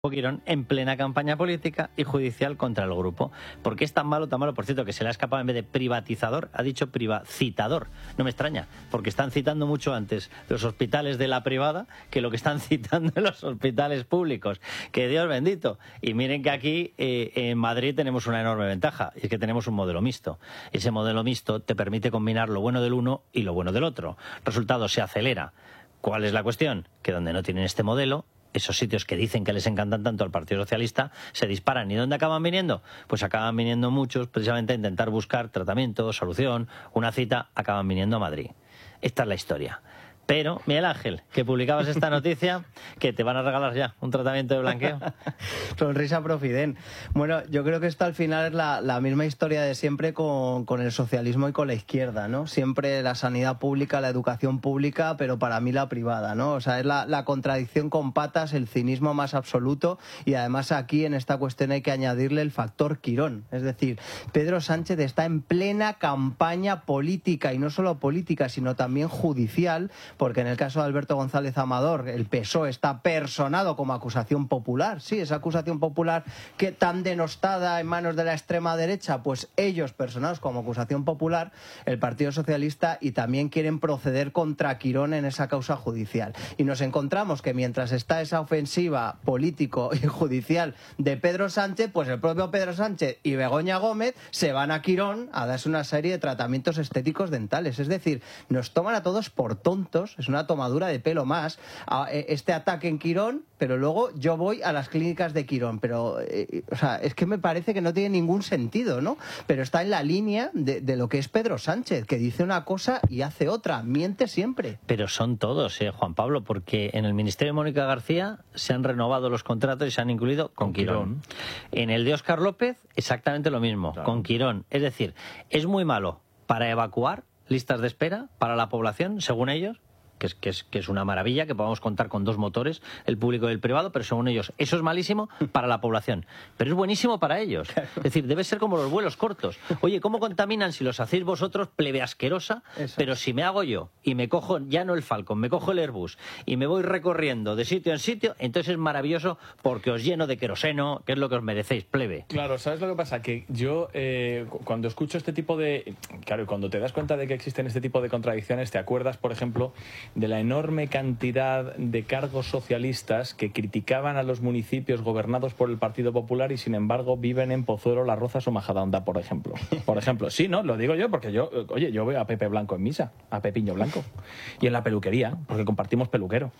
Quirón en plena campaña política y judicial contra el grupo. ¿Por qué es tan malo, por cierto, que se le ha escapado en vez de privatizador, ha dicho privacitador? No me extraña, porque están citando mucho antes los hospitales de la privada que lo que están citando en los hospitales públicos. Que Dios bendito. Y miren que aquí en Madrid tenemos una enorme ventaja, y es que tenemos un modelo mixto. Ese modelo mixto te permite combinar lo bueno del uno y lo bueno del otro. Resultado, se acelera. ¿Cuál es la cuestión? Que donde no tienen este modelo, esos sitios que dicen que les encantan tanto al Partido Socialista se disparan. ¿Y dónde acaban viniendo? Pues acaban viniendo muchos precisamente a intentar buscar tratamiento, solución, una cita, acaban viniendo a Madrid. Esta es la historia. Pero, Miguel Ángel, que publicabas esta noticia, que te van a regalar ya un tratamiento de blanqueo. Sonrisa Profiden. Bueno, yo creo que esto al final es la misma historia de siempre con el socialismo y con la izquierda, ¿no? Siempre la sanidad pública, la educación pública, pero para mí la privada, ¿no? O sea, es la contradicción con patas, el cinismo más absoluto, y además aquí en esta cuestión hay que añadirle el factor Quirón. Es decir, Pedro Sánchez está en plena campaña política, y no solo política, sino también judicial, porque en el caso de Alberto González Amador, el PSOE está personado como acusación popular. Sí, esa acusación popular que tan denostada en manos de la extrema derecha, pues ellos personados como acusación popular, el Partido Socialista, y también quieren proceder contra Quirón en esa causa judicial. Y nos encontramos que mientras está esa ofensiva político y judicial de Pedro Sánchez, pues el propio Pedro Sánchez y Begoña Gómez se van a Quirón a darse una serie de tratamientos estéticos dentales. Es decir, nos toman a todos por tontos. Es una tomadura de pelo más este ataque en Quirón, pero luego yo voy a las clínicas de Quirón. Pero, o sea, es que me parece que no tiene ningún sentido, ¿no? Pero está en la línea de lo que es Pedro Sánchez, que dice una cosa y hace otra, miente siempre. Pero son todos, Juan Pablo, porque en el Ministerio de Mónica García se han renovado los contratos y se han incluido con Quirón. En el de Óscar López, exactamente lo mismo, claro, con Quirón. Es decir, es muy malo para evacuar listas de espera para la población, según ellos, que es una maravilla, que podamos contar con dos motores, el público y el privado, pero según ellos eso es malísimo para la población, pero es buenísimo para ellos. Es decir, debe ser como los vuelos cortos. Oye, ¿cómo contaminan si los hacéis vosotros, plebe asquerosa? Eso. Pero si me hago yo y me cojo ya no el Falcon, me cojo el Airbus y me voy recorriendo de sitio en sitio, entonces es maravilloso porque os lleno de queroseno, que es lo que os merecéis, plebe. Claro, ¿sabes lo que pasa? Que yo cuando escucho este tipo de... Claro, cuando te das cuenta de que existen este tipo de contradicciones, te acuerdas, por ejemplo, de la enorme cantidad de cargos socialistas que criticaban a los municipios gobernados por el Partido Popular y sin embargo viven en Pozuelo, Las Rozas o Majadahonda, por ejemplo. Por ejemplo, sí, ¿no? Lo digo yo porque yo veo a Pepe Blanco en misa, a Pepiño Blanco, y en la peluquería, porque compartimos peluquero.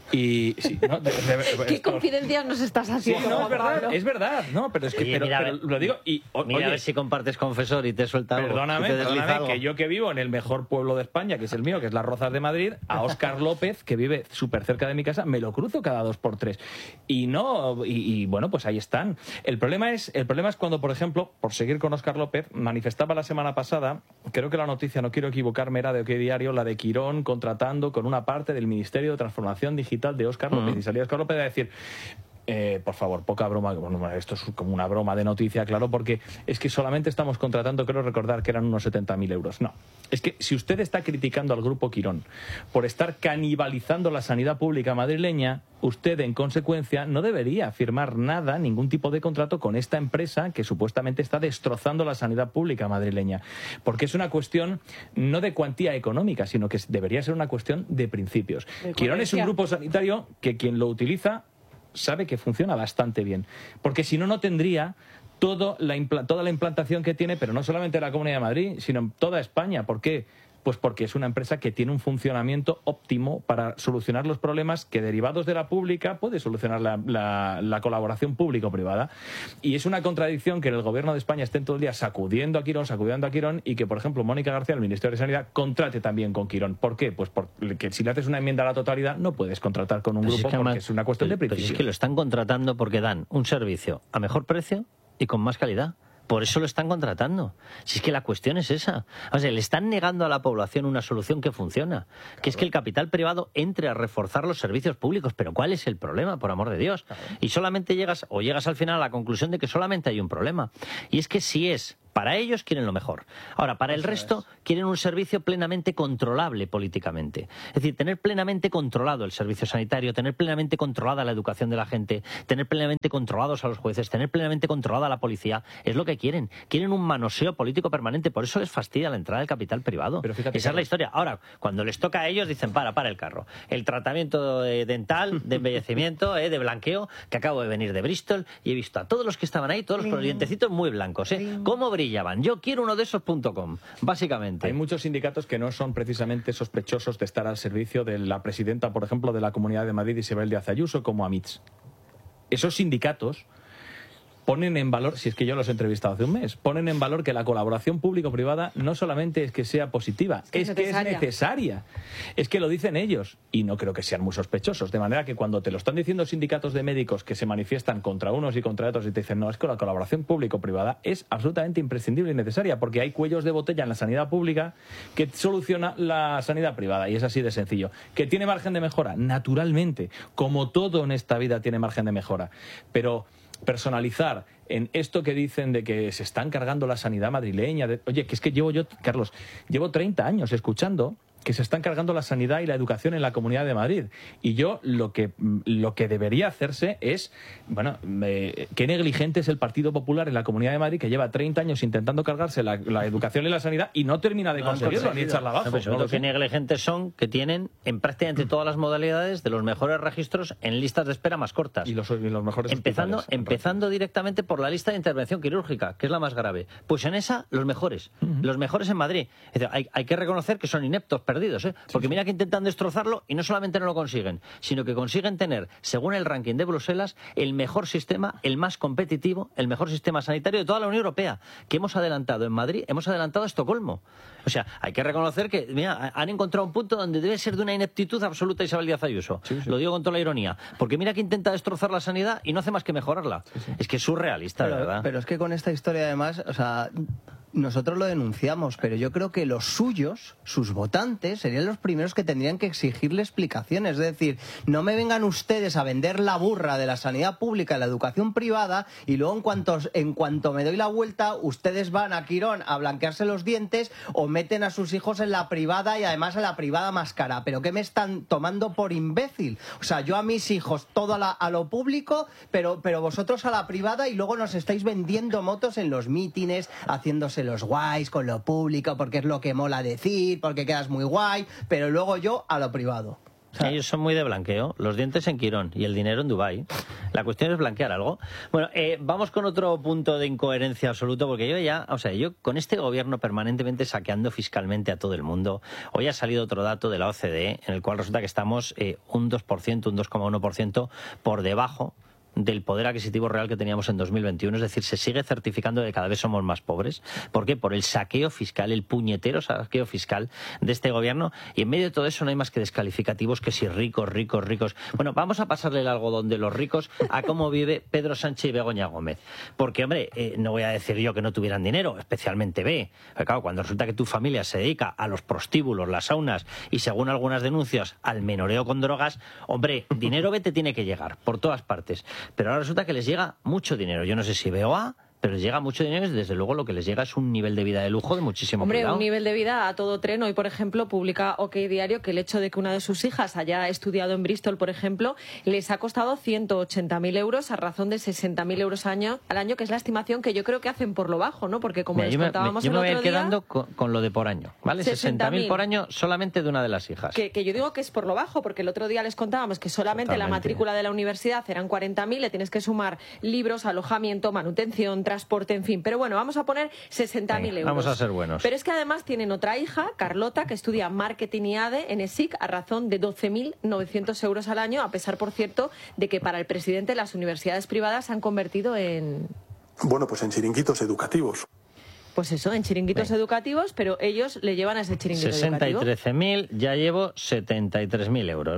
Y sí, ¿no? ¿Qué confidencias nos estás haciendo? Sí, no, es verdad, no, pero es que pero lo digo y mira, a ver si compartes confesor y te suelta algo. Perdóname, que yo que vivo en el mejor pueblo de España, que es el mío, que es Las Rozas de Madrid, a Óscar López, que vive súper cerca de mi casa, me lo cruzo cada 2 por 3. Y bueno, pues ahí están. El problema es cuando, por ejemplo, por seguir con Óscar López, manifestaba la semana pasada, creo que la noticia, no quiero equivocarme, era de OK Diario, la de Quirón contratando con una parte del Ministerio de Transformación Digital de Óscar López. Y salía Óscar López a decir... por favor, poca broma. Bueno, esto es como una broma de noticia, claro, porque es que solamente estamos contratando, creo recordar que eran unos 70.000 euros. No, es que si usted está criticando al Grupo Quirón por estar canibalizando la sanidad pública madrileña, usted en consecuencia no debería firmar nada, ningún tipo de contrato con esta empresa que supuestamente está destrozando la sanidad pública madrileña, porque es una cuestión no de cuantía económica, sino que debería ser una cuestión de principios. Quirón es un grupo sanitario que quien lo utiliza sabe que funciona bastante bien, porque si no, no tendría toda la implantación que tiene, pero no solamente en la Comunidad de Madrid, sino en toda España. ¿Por qué? Pues porque es una empresa que tiene un funcionamiento óptimo para solucionar los problemas que, derivados de la pública, puede solucionar la colaboración público-privada. Y es una contradicción que en el Gobierno de España estén todo el día sacudiendo a Quirón, y que, por ejemplo, Mónica García, el Ministerio de Sanidad, contrate también con Quirón. ¿Por qué? Pues porque si le haces una enmienda a la totalidad no puedes contratar con un grupo, porque es una cuestión de principios. Pero es que lo están contratando porque dan un servicio a mejor precio y con más calidad. Por eso lo están contratando. Si es que la cuestión es esa. O sea, le están negando a la población una solución que funciona. Que es que el capital privado entre a reforzar los servicios públicos. Pero ¿cuál es el problema, por amor de Dios? Y solamente llegas al final a la conclusión de que solamente hay un problema. Y es que si es Para ellos quieren lo mejor. Ahora, para el resto quieren un servicio plenamente controlable políticamente. Es decir, tener plenamente controlado el servicio sanitario, tener plenamente controlada la educación de la gente, tener plenamente controlados a los jueces, tener plenamente controlada la policía, es lo que quieren. Quieren un manoseo político permanente, por eso les fastidia la entrada del capital privado. Pero fíjate, esa es la historia. Ahora, cuando les toca a ellos, dicen, para el carro. El tratamiento dental, de embellecimiento, de blanqueo, que acabo de venir de Bristol y he visto a todos los que estaban ahí, todos los dientecitos muy blancos, cómo brillaban. Yo quiero uno de esos.com, básicamente. Hay muchos sindicatos que no son precisamente sospechosos de estar al servicio de la presidenta, por ejemplo, de la Comunidad de Madrid, Isabel Díaz Ayuso, como AMITS. Esos sindicatos ponen en valor, si es que yo los he entrevistado hace un mes, ponen en valor que la colaboración público-privada no solamente es que sea positiva, es que es necesaria. Es que lo dicen ellos y no creo que sean muy sospechosos. De manera que cuando te lo están diciendo sindicatos de médicos que se manifiestan contra unos y contra otros y te dicen, no, es que la colaboración público-privada es absolutamente imprescindible y necesaria porque hay cuellos de botella en la sanidad pública que soluciona la sanidad privada y es así de sencillo. ¿Que tiene margen de mejora? Naturalmente. Como todo en esta vida tiene margen de mejora. Pero personalizar en esto que dicen de que se están cargando la sanidad madrileña. Oye, que es que Carlos, llevo 30 años escuchando que se están cargando la sanidad y la educación en la Comunidad de Madrid. Y yo lo que debería hacerse es, bueno, qué negligente es el Partido Popular en la Comunidad de Madrid, que lleva 30 años intentando cargarse la educación y la sanidad y no termina de conseguirlo ni echarla abajo. Qué negligentes son que tienen en prácticamente todas las modalidades de los mejores registros en listas de espera más cortas. Y los mejores empezando directamente por la lista de intervención quirúrgica, que es la más grave. Pues en esa, los mejores en Madrid. Es decir, hay que reconocer que son ineptos, perdidos, porque mira que intentan destrozarlo y no solamente no lo consiguen, sino que consiguen tener, según el ranking de Bruselas, el mejor sistema, el más competitivo, el mejor sistema sanitario de toda la Unión Europea, que hemos adelantado en Madrid, hemos adelantado a Estocolmo. O sea, hay que reconocer que, mira, han encontrado un punto donde debe ser de una ineptitud absoluta Isabel Díaz Ayuso. Lo digo con toda la ironía, porque mira que intenta destrozar la sanidad y no hace más que mejorarla. Es que es surrealista, de verdad. Pero es que con esta historia, además, o sea, nosotros lo denunciamos, pero yo creo que los suyos, sus votantes, serían los primeros que tendrían que exigirle explicaciones. Es decir, no me vengan ustedes a vender la burra de la sanidad pública y la educación privada y luego en cuanto me doy la vuelta, ustedes van a Quirón a blanquearse los dientes o meten a sus hijos en la privada y además en la privada más cara. ¿Pero qué me están tomando por imbécil? O sea, yo a mis hijos todo a lo público, pero vosotros a la privada y luego nos estáis vendiendo motos en los mítines, haciéndose los guays con lo público porque es lo que mola decir, porque quedas muy guay, pero luego yo a lo privado. O sea, ellos son muy de blanqueo, los dientes en Quirón y el dinero en Dubái. La cuestión es blanquear algo. Bueno, vamos con otro punto de incoherencia absoluto, porque yo con este gobierno permanentemente saqueando fiscalmente a todo el mundo, hoy ha salido otro dato de la OCDE en el cual resulta que estamos un 2%, un 2,1% por debajo del poder adquisitivo real que teníamos en 2021, es decir, se sigue certificando que cada vez somos más pobres. ¿Por qué? Por el saqueo fiscal, el puñetero saqueo fiscal de este gobierno, y en medio de todo eso no hay más que descalificativos que si ricos. Bueno, vamos a pasarle el algodón de los ricos a cómo vive Pedro Sánchez y Begoña Gómez. Porque, hombre, no voy a decir yo que no tuvieran dinero, especialmente B. Porque, claro, cuando resulta que tu familia se dedica a los prostíbulos, las saunas y, según algunas denuncias, al menoreo con drogas, hombre, dinero B te tiene que llegar por todas partes. Pero ahora resulta que les llega mucho dinero. Yo no sé si BOA, pero les llega mucho dinero y desde luego lo que les llega es un nivel de vida de lujo de muchísimo cuidado. Hombre, un nivel de vida a todo tren. Hoy, por ejemplo, publica OK Diario que el hecho de que una de sus hijas haya estudiado en Bristol, por ejemplo, les ha costado 180.000 euros a razón de 60.000 euros al año, que es la estimación que yo creo que hacen por lo bajo, ¿no? Porque como les contábamos el otro día... Yo me voy a ir quedando con lo de por año, ¿vale? 60.000 por año solamente de una de las hijas. Que yo digo que es por lo bajo, porque el otro día les contábamos que solamente la matrícula de la universidad eran 40.000, le tienes que sumar libros, alojamiento, manutención, transporte, en fin. Pero bueno, vamos a poner 60.000 euros. Vamos a ser buenos. Pero es que además tienen otra hija, Carlota, que estudia Marketing y ADE en ESIC a razón de 12.900 euros al año, a pesar, por cierto, de que para el presidente las universidades privadas se han convertido en... Bueno, pues en chiringuitos educativos. Pues eso, en chiringuitos educativos, pero ellos le llevan a ese chiringuito 60 educativo. 60 y 13.000, ya llevo 73.000 euros, venga.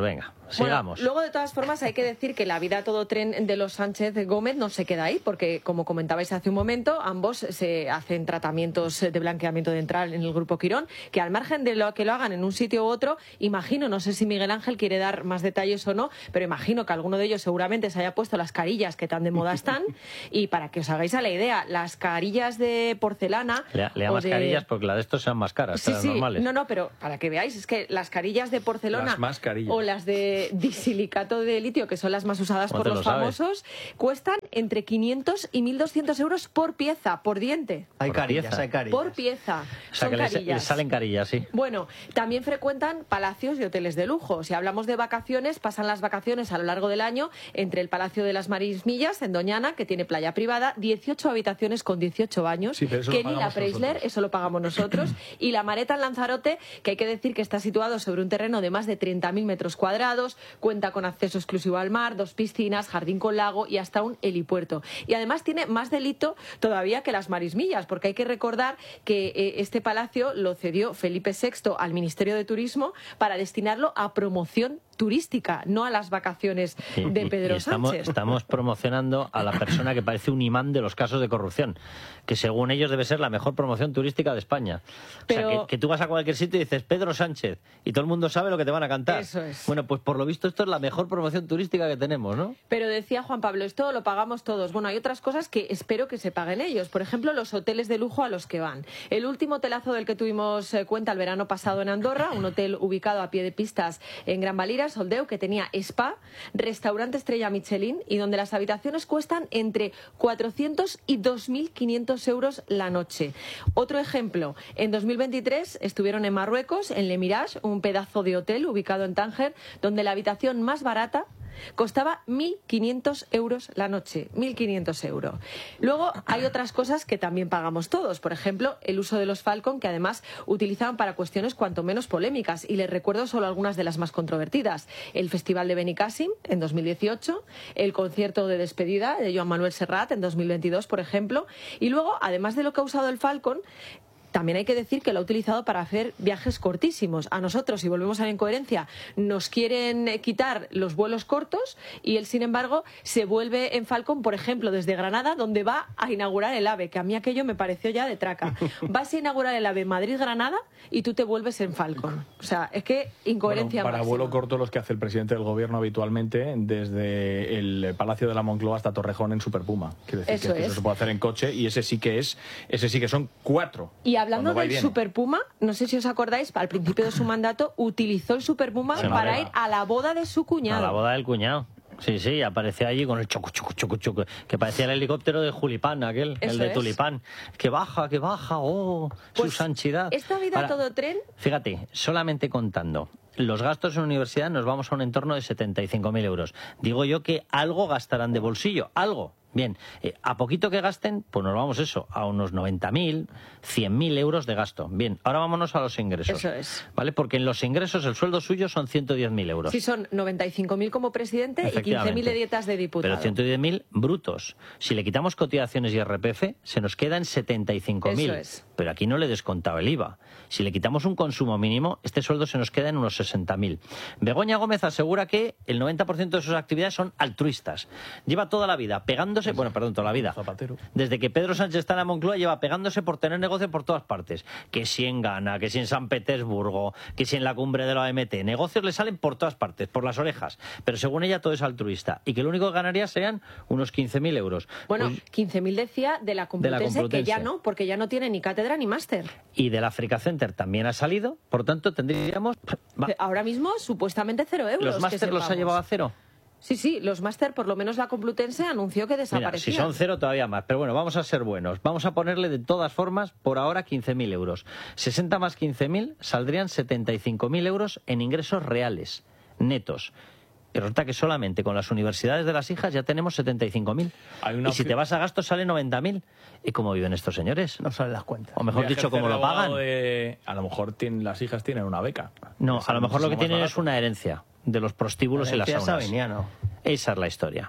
sigamos. Bueno, luego, de todas formas, hay que decir que la vida a todo tren de los Sánchez Gómez no se queda ahí, porque, como comentabais hace un momento, ambos se hacen tratamientos de blanqueamiento dental en el Grupo Quirón, que al margen de lo que lo hagan en un sitio u otro, imagino, no sé si Miguel Ángel quiere dar más detalles o no, pero imagino que alguno de ellos seguramente se haya puesto las carillas que tan de moda están, y para que os hagáis a la idea, las carillas de porcelana... Le llamas carillas porque las de estos sean más caras, sí, las sí, normales. No, pero para que veáis, es que las carillas de porcelana Las mascarillas. o las de disilicato de litio, que son las más usadas por te los lo sabes? famosos, cuestan entre 500 y 1.200 euros por pieza, por diente. Hay Por carillas, pieza. hay carillas. Por pieza. O sea, Son que les carillas. salen carillas, sí. Bueno, también frecuentan palacios y hoteles de lujo. Si hablamos de vacaciones, pasan las vacaciones a lo largo del año entre el Palacio de las Marismillas, en Doñana, que tiene playa privada, 18 habitaciones con 18 baños. Sí, pero eso lo Kenny, la pagamos Preisler, nosotros. eso lo pagamos nosotros. Y la Mareta en Lanzarote, que hay que decir que está situado sobre un terreno de más de 30.000 metros cuadrados, cuenta con acceso exclusivo al mar, 2 piscinas, jardín con lago y hasta un helipuerto. Y además tiene más delito todavía que las Marismillas, porque hay que recordar que este palacio lo cedió Felipe VI al Ministerio de Turismo para destinarlo a promoción turística, no a las vacaciones de Pedro Sánchez. Estamos promocionando a la persona que parece un imán de los casos de corrupción, que según ellos debe ser la mejor promoción turística de España. Pero- O sea, que tú vas a cualquier sitio y dices Pedro Sánchez y todo el mundo sabe lo que te van a cantar. Eso es. Bueno, pues por lo visto esto es la mejor promoción turística que tenemos, ¿no? Pero decía Juan Pablo, esto lo pagamos todos. Bueno, hay otras cosas que espero que se paguen ellos. Por ejemplo, los hoteles de lujo a los que van. El último hotelazo del que tuvimos cuenta el verano pasado en Andorra, un hotel ubicado a pie de pistas en Gran Valira, Soldeu, que tenía spa, restaurante estrella Michelin y donde las habitaciones cuestan entre 400 y 2.500 euros la noche. Otro ejemplo, en 2023 estuvieron en Marruecos, en Le Mirage, un pedazo de hotel ubicado en Tánger, donde la habitación más barata costaba 1.500 euros la noche, 1.500 euros. Luego hay otras cosas que también pagamos todos, por ejemplo, el uso de los Falcon, que además utilizaban para cuestiones cuanto menos polémicas, y les recuerdo solo algunas de las más controvertidas. El Festival de Benicàssim en 2018, el concierto de despedida de Joan Manuel Serrat en 2022, por ejemplo, y luego, además de lo que ha usado el Falcon, también hay que decir que lo ha utilizado para hacer viajes cortísimos. A nosotros, si volvemos a la incoherencia, nos quieren quitar los vuelos cortos y él, sin embargo, se vuelve en Falcon, por ejemplo, desde Granada, donde va a inaugurar el AVE, que a mí aquello me pareció ya de traca. Vas a inaugurar el AVE Madrid-Granada y tú te vuelves en Falcon. O sea, es que incoherencia Bueno, para máxima. vuelo corto los que hace el presidente del gobierno habitualmente, desde el Palacio de la Moncloa hasta Torrejón en Super Puma. Quiero decir Eso que es. eso se puede hacer en coche y ese sí que son 4. Y hablando Cuando va y del viene. Super Puma, no sé si os acordáis, al principio de su mandato utilizó el Super Puma Se para madera. ir a la boda de su cuñado. A la boda del cuñado. Sí, sí, aparecía allí con el choco, choco, choco, choco, que parecía el helicóptero de Julipán, aquel, Eso el de es. Tulipán. Que baja, oh, su Pues, santidad. esta vida Ahora, todo tren... Fíjate, solamente contando los gastos en universidad nos vamos a un entorno de 75.000 euros. Digo yo que algo gastarán de bolsillo, algo. Bien, a poquito que gasten, pues nos vamos eso, a unos 90.000, 100.000 euros de gasto. Bien, ahora vámonos a los ingresos. Eso es. ¿Vale? Porque en los ingresos el sueldo suyo son 110.000 euros. Sí, son 95.000 como presidente y 15.000 de dietas de diputado. Pero 110.000 brutos. Si le quitamos cotizaciones y IRPF, se nos queda en 75.000. Eso es. Pero aquí no le he descontado el IVA. Si le quitamos un consumo mínimo, este sueldo se nos queda en unos 60.000. Begoña Gómez asegura que el 90% de sus actividades son altruistas. Lleva toda la vida pegándose, toda la vida. Zapatero. Desde que Pedro Sánchez está en la Moncloa lleva pegándose por tener negocio por todas partes. Que si en Ghana, que si en San Petersburgo, que si en la cumbre de la OMT. Negocios le salen por todas partes, por las orejas. Pero según ella todo es altruista. Y que lo único que ganaría serían unos 15.000 euros. Bueno, Pues- 15.000 decía de la Complutense, que ya Complutense. no, porque ya no tiene ni cátedra ni máster. y del Africa Center también ha salido. Por tanto, tendríamos... Ahora mismo, supuestamente 0 euros. ¿Los que máster los ha sepamos. llevado a cero? Sí, sí, los máster, por lo menos la Complutense anunció que Mira, desaparecían. si son cero todavía más. Pero bueno, vamos a ser buenos. Vamos a ponerle de todas formas, por ahora, 15.000 euros. 60 más 15.000 saldrían 75.000 euros en ingresos reales, netos. Y resulta que solamente con las universidades de las hijas ya tenemos 75.000. Hay una Y si opción- te vas a gastos sale 90.000. ¿Y cómo viven estos señores? No salen las cuentas. O mejor Viajes dicho, ¿cómo lo cerrados pagan? A lo mejor las hijas tienen una beca. No, Que a lo sale mejor lo que muchísimo tienen más es una herencia de los prostíbulos y las Herencia saunas. sabiniano. Esa es la historia.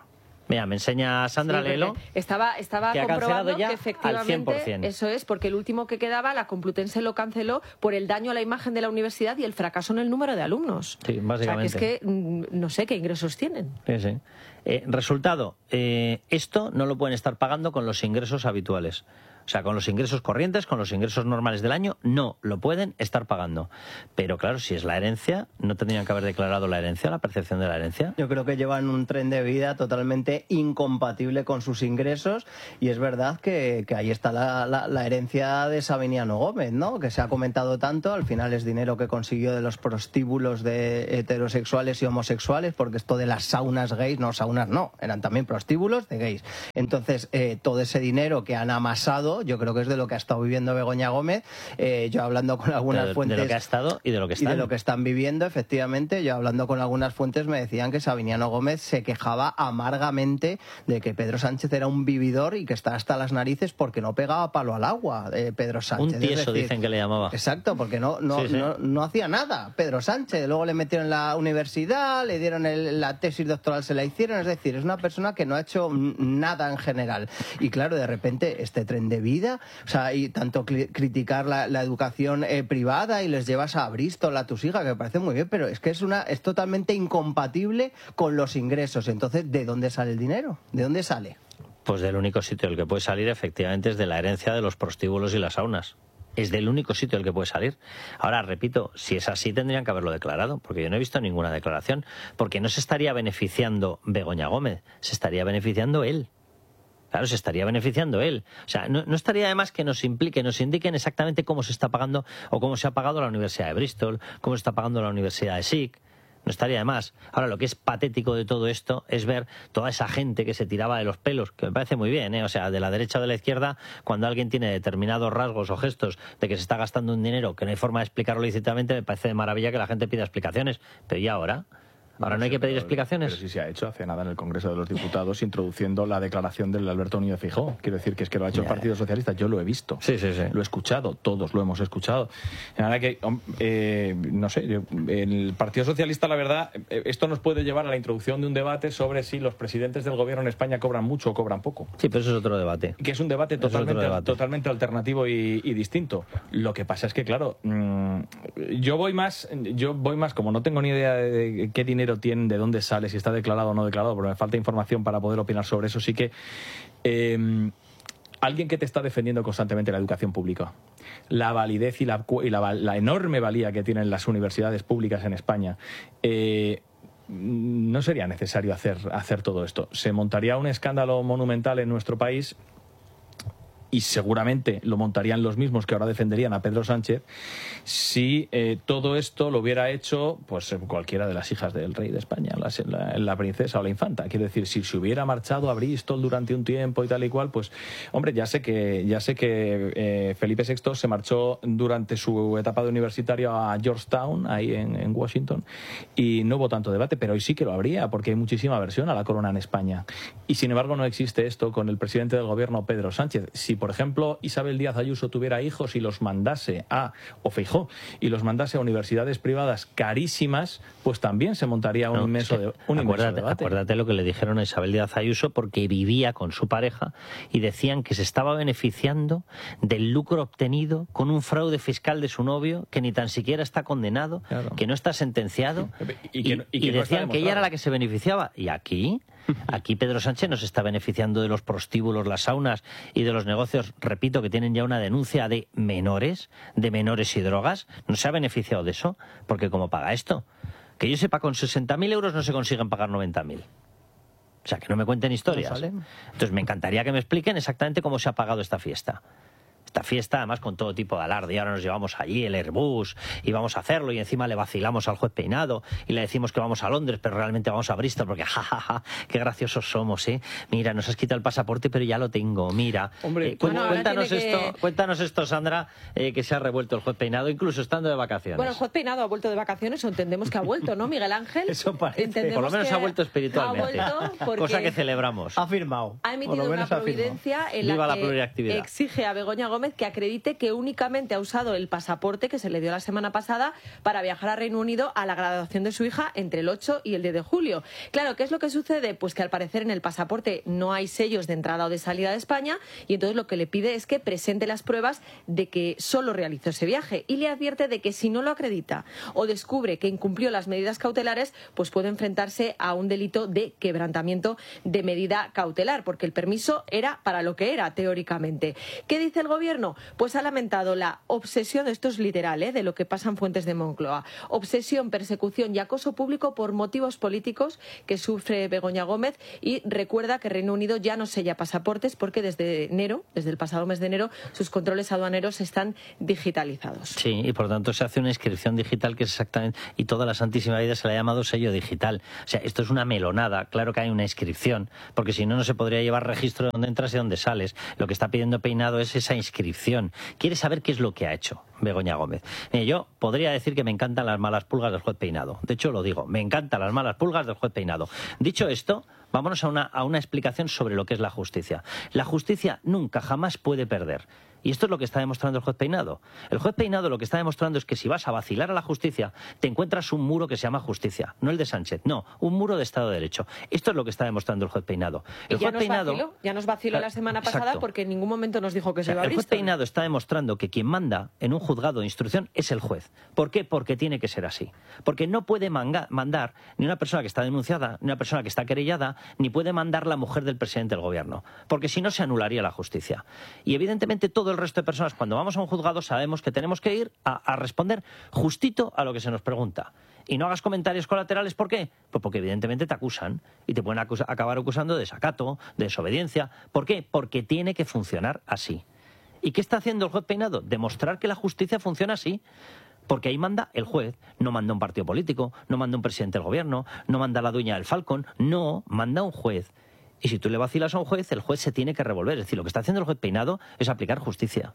Mira, me enseña Sandra, Sí, léelo. Estaba Que ha cancelado comprobando ya que al efectivamente 100%. eso es, porque el último que quedaba, la Complutense lo canceló por el daño a la imagen de la universidad y el fracaso en el número de alumnos. Sí, básicamente. O sea, que es que no sé qué ingresos tienen. Sí, sí. Resultado, esto no lo pueden estar pagando con los ingresos habituales. O sea, con los ingresos corrientes, con los ingresos normales del año, no lo pueden estar pagando. Pero claro, si es la herencia, ¿no tendrían que haber declarado la herencia, la percepción de la herencia? Yo creo que llevan un tren de vida totalmente incompatible con sus ingresos y es verdad que ahí está la herencia de Sabiniano Gómez, ¿no? Que se ha comentado tanto, al final es dinero que consiguió de los prostíbulos de heterosexuales y homosexuales, porque esto de las saunas gays, no, saunas no, eran también prostíbulos de gays. Entonces, todo ese dinero que han amasado, yo creo que es de lo que ha estado viviendo Begoña Gómez. Yo hablando con algunas fuentes... De lo que ha estado y de lo que Y están. de lo que están viviendo, efectivamente. Yo hablando con algunas fuentes me decían que Sabiniano Gómez se quejaba amargamente de que Pedro Sánchez era un vividor y que está hasta las narices porque no pegaba palo al agua, Pedro Sánchez. Un tieso, dicen que le llamaba. Exacto, porque no hacía nada. Pedro Sánchez, luego le metieron en la universidad, le dieron la tesis doctoral, se la hicieron. Es decir, es una persona que no ha hecho nada en general. Y claro, de repente, este tren de vida, o sea, y tanto criticar la educación privada y les llevas a Bristol a tus hijas, que me parece muy bien, pero es que es totalmente incompatible con los ingresos. Entonces, ¿de dónde sale el dinero? ¿De dónde sale? Pues del único sitio del que puede salir, efectivamente, es de la herencia de los prostíbulos y las saunas. Es del único sitio del que puede salir. Ahora, repito, si es así tendrían que haberlo declarado, porque yo no he visto ninguna declaración, porque no se estaría beneficiando Begoña Gómez, se estaría beneficiando él. Claro, se estaría beneficiando él. O sea, no estaría además que nos indiquen exactamente cómo se está pagando o cómo se ha pagado la Universidad de Bristol, cómo se está pagando la Universidad de SIC. No estaría de más. Ahora, lo que es patético de todo esto es ver toda esa gente que se tiraba de los pelos, que me parece muy bien, ¿eh? O sea, de la derecha o de la izquierda, cuando alguien tiene determinados rasgos o gestos de que se está gastando un dinero que no hay forma de explicarlo lícitamente, me parece de maravilla que la gente pida explicaciones. Pero ¿y ahora? Ahora no hay que pedir explicaciones. Pero sí se ha hecho hace nada en el Congreso de los Diputados introduciendo la declaración del Alberto Núñez Feijóo. Quiero decir que es que lo ha hecho el Partido Socialista. Yo lo he visto. Sí, sí, sí. Lo he escuchado. Todos lo hemos escuchado. Ahora que, no sé, el Partido Socialista, la verdad, esto nos puede llevar a la introducción de un debate sobre si los presidentes del gobierno en España cobran mucho o cobran poco. Sí, pero eso es otro debate. Que es un debate totalmente alternativo y distinto. Lo que pasa es que, claro, yo voy más, como no tengo ni idea de qué dinero tienen, de dónde sale, si está declarado o no declarado, pero me falta información para poder opinar sobre eso. Sí que alguien que te está defendiendo constantemente la educación pública, la validez y la enorme valía que tienen las universidades públicas en España, no sería necesario hacer todo esto. Se montaría un escándalo monumental en nuestro país y seguramente lo montarían los mismos que ahora defenderían a Pedro Sánchez si todo esto lo hubiera hecho pues cualquiera de las hijas del rey de España, la princesa o la infanta. Quiero decir, si se hubiera marchado a Bristol durante un tiempo y tal y cual, pues hombre, ya sé que Felipe VI se marchó durante su etapa de universitario a Georgetown, ahí en Washington, y no hubo tanto debate, pero hoy sí que lo habría, porque hay muchísima aversión a la corona en España. Y sin embargo no existe esto con el presidente del gobierno, Pedro Sánchez. Si por ejemplo Isabel Díaz Ayuso tuviera hijos y los mandase o Feijóo, y los mandase a universidades privadas carísimas, pues también se montaría un inmenso debate. Acuérdate lo que le dijeron a Isabel Díaz Ayuso, porque vivía con su pareja y decían que se estaba beneficiando del lucro obtenido con un fraude fiscal de su novio que ni tan siquiera está condenado, claro, que no está sentenciado, y decían que ella era la que se beneficiaba. Y aquí Pedro Sánchez nos está beneficiando de los prostíbulos, las saunas y de los negocios, repito, que tienen ya una denuncia de menores y drogas. No se ha beneficiado de eso, porque ¿cómo paga esto? Que yo sepa, con 60.000 euros no se consiguen pagar 90.000. O sea, que no me cuenten historias. Entonces me encantaría que me expliquen exactamente cómo se ha pagado esta fiesta. Esta fiesta, además, con todo tipo de alarde. Y ahora nos llevamos allí el Airbus y vamos a hacerlo, y encima le vacilamos al juez Peinado y le decimos que vamos a Londres, pero realmente vamos a Bristol, porque jajaja, qué graciosos somos, ¿eh? Mira, nos has quitado el pasaporte, pero ya lo tengo, mira. Hombre, cuéntanos esto, Sandra, que se ha revuelto el juez Peinado, incluso estando de vacaciones. Bueno, el juez Peinado ha vuelto de vacaciones, o entendemos que ha vuelto, ¿no, Miguel Ángel? Eso parece. Por lo menos ha vuelto espiritualmente. Cosa que celebramos. Ha firmado. Ha emitido una providencia en la que exige a Begoña Gómez Gómez que acredite que únicamente ha usado el pasaporte que se le dio la semana pasada para viajar a Reino Unido a la graduación de su hija entre el 8 y el 10 de julio. Claro, ¿qué es lo que sucede? Pues que al parecer en el pasaporte no hay sellos de entrada o de salida de España y entonces lo que le pide es que presente las pruebas de que solo realizó ese viaje y le advierte de que si no lo acredita o descubre que incumplió las medidas cautelares, pues puede enfrentarse a un delito de quebrantamiento de medida cautelar, porque el permiso era para lo que era, teóricamente. ¿Qué dice el Gobierno? Pues ha lamentado la obsesión, esto es literal, de lo que pasan fuentes de Moncloa, obsesión, persecución y acoso público por motivos políticos que sufre Begoña Gómez, y recuerda que Reino Unido ya no sella pasaportes porque desde el pasado mes de enero, sus controles aduaneros están digitalizados. Sí, y por tanto se hace una inscripción digital que es exactamente, y toda la santísima vida se le ha llamado sello digital. O sea, esto es una melonada. Claro que hay una inscripción, porque si no, no se podría llevar registro de dónde entras y dónde sales. Lo que está pidiendo Peinado es esa inscripción. Quiere saber qué es lo que ha hecho Begoña Gómez. Yo podría decir que me encantan las malas pulgas del juez Peinado. De hecho, lo digo, me encantan las malas pulgas del juez Peinado. Dicho esto, vámonos a una explicación sobre lo que es la justicia. La justicia nunca, jamás puede perder. Y esto es lo que está demostrando el juez Peinado. El juez Peinado lo que está demostrando es que si vas a vacilar a la justicia, te encuentras un muro que se llama justicia. No el de Sánchez, no, un muro de Estado de Derecho. Esto es lo que está demostrando el juez Peinado. El juez Peinado ya nos vaciló la semana pasada. Exacto. Porque en ningún momento nos dijo que se iba a El juez Peinado está demostrando que quien manda en un juzgado de instrucción es el juez. ¿Por qué? Porque tiene que ser así. Porque no puede mandar ni una persona que está denunciada, ni una persona que está querellada, ni puede mandar la mujer del presidente del gobierno. Porque si no, se anularía la justicia. Y evidentemente todo el resto de personas, cuando vamos a un juzgado, sabemos que tenemos que ir a responder justito a lo que se nos pregunta. Y no hagas comentarios colaterales. ¿Por qué? Pues porque evidentemente te acusan y te pueden acabar acusando de desacato, de desobediencia. ¿Por qué? Porque tiene que funcionar así. ¿Y qué está haciendo el juez Peinado? Demostrar que la justicia funciona así. Porque ahí manda el juez, no manda un partido político, no manda un presidente del gobierno, no manda la dueña del Falcon, no, manda un juez. Y si tú le vacilas a un juez, el juez se tiene que revolver. Es decir, lo que está haciendo el juez Peinado es aplicar justicia.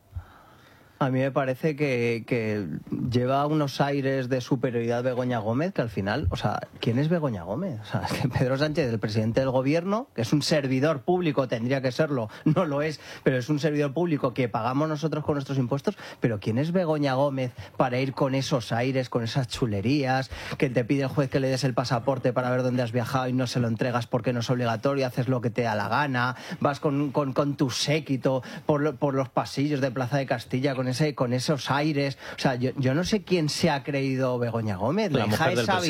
A mí me parece que lleva unos aires de superioridad Begoña Gómez, que al final, o sea, ¿quién es Begoña Gómez? O sea, es que Pedro Sánchez, el presidente del gobierno, que es un servidor público, tendría que serlo, no lo es, pero es un servidor público que pagamos nosotros con nuestros impuestos, pero ¿quién es Begoña Gómez para ir con esos aires, con esas chulerías, que te pide el juez que le des el pasaporte para ver dónde has viajado y no se lo entregas porque no es obligatorio, haces lo que te da la gana, vas con tu séquito por los pasillos de Plaza de Castilla con esos aires? O sea, yo no sé quién se ha creído Begoña Gómez, la hija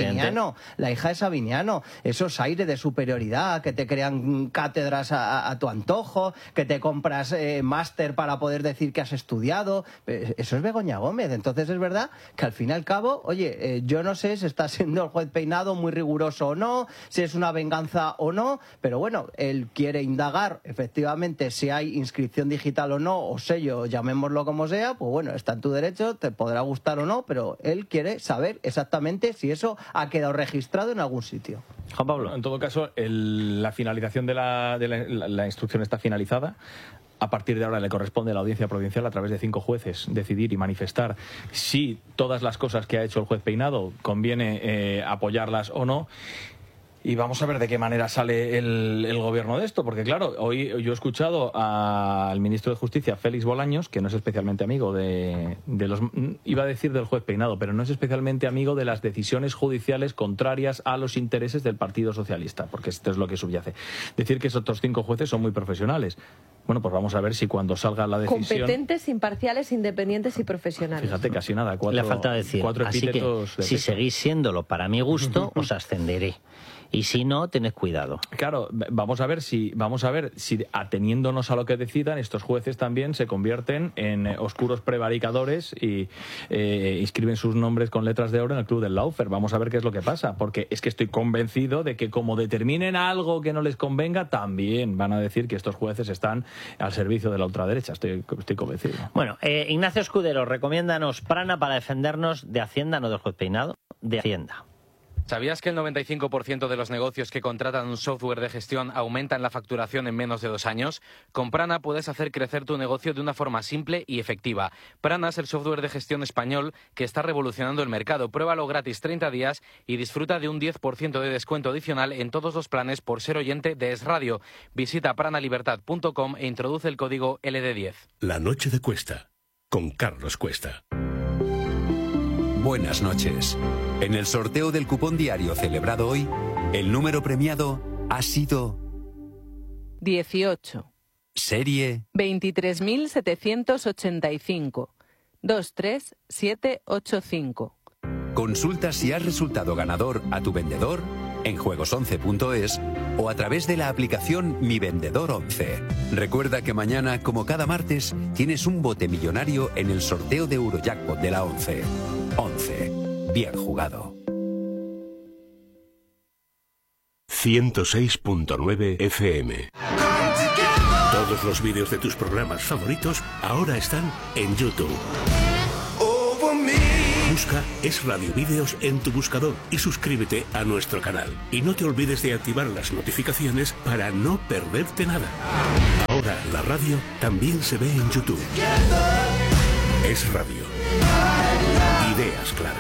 de Sabiniano, esos aires de superioridad que te crean cátedras a tu antojo, que te compras máster para poder decir que has estudiado. Eso es Begoña Gómez. Entonces es verdad que al fin y al cabo, oye, yo no sé si está siendo el juez Peinado muy riguroso o no, si es una venganza o no, pero bueno, él quiere indagar efectivamente si hay inscripción digital o no, o sello, llamémoslo como sea. Pues bueno, está en tu derecho, te podrá gustar o no, pero él quiere saber exactamente si eso ha quedado registrado en algún sitio. Juan Pablo. En todo caso, la finalización de la instrucción está finalizada. A partir de ahora le corresponde a la Audiencia Provincial, a través de 5 jueces, decidir y manifestar si todas las cosas que ha hecho el juez Peinado conviene apoyarlas o no. Y vamos a ver de qué manera sale el gobierno de esto, porque claro, hoy yo he escuchado al ministro de Justicia, Félix Bolaños, que no es especialmente amigo de los... Iba a decir del juez Peinado, pero no es especialmente amigo de las decisiones judiciales contrarias a los intereses del Partido Socialista, porque esto es lo que subyace. Decir que esos otros 5 jueces son muy profesionales. Bueno, pues vamos a ver si cuando salga la decisión... Competentes, imparciales, independientes y profesionales. Fíjate, casi nada. Le falta decir, 4 así que si seguís siéndolo para mi gusto, os ascenderé. Y si no, tened cuidado. Claro, vamos a ver si ateniéndonos a lo que decidan, estos jueces también se convierten en oscuros prevaricadores y inscriben sus nombres con letras de oro en el Club del Lawfare. Vamos a ver qué es lo que pasa, porque es que estoy convencido de que como determinen algo que no les convenga, también van a decir que estos jueces están al servicio de la ultraderecha. Estoy convencido. Bueno, Ignacio Escudero, recomiéndanos prana para defendernos de Hacienda, no del juez Peinado, de Hacienda. ¿Sabías que el 95% de los negocios que contratan un software de gestión aumentan la facturación en menos de 2 años? Con Prana puedes hacer crecer tu negocio de una forma simple y efectiva. Prana es el software de gestión español que está revolucionando el mercado. Pruébalo gratis 30 días y disfruta de un 10% de descuento adicional en todos los planes por ser oyente de Es Radio. Visita pranalibertad.com e introduce el código LD10. La noche de Cuesta, con Carlos Cuesta. Buenas noches. En el sorteo del cupón diario celebrado hoy, el número premiado ha sido 18. Serie 23.785. 23785. Consulta si has resultado ganador a tu vendedor en juegos11.es o a través de la aplicación Mi Vendedor 11. Recuerda que mañana, como cada martes, tienes un bote millonario en el sorteo de Eurojackpot de la 11. 11. Bien jugado. 106.9 FM. Todos los vídeos de tus programas favoritos ahora están en YouTube. Busca Es Radio Vídeos en tu buscador y suscríbete a nuestro canal. Y no te olvides de activar las notificaciones para no perderte nada. Ahora la radio también se ve en YouTube. Es Radio. Ideas claras.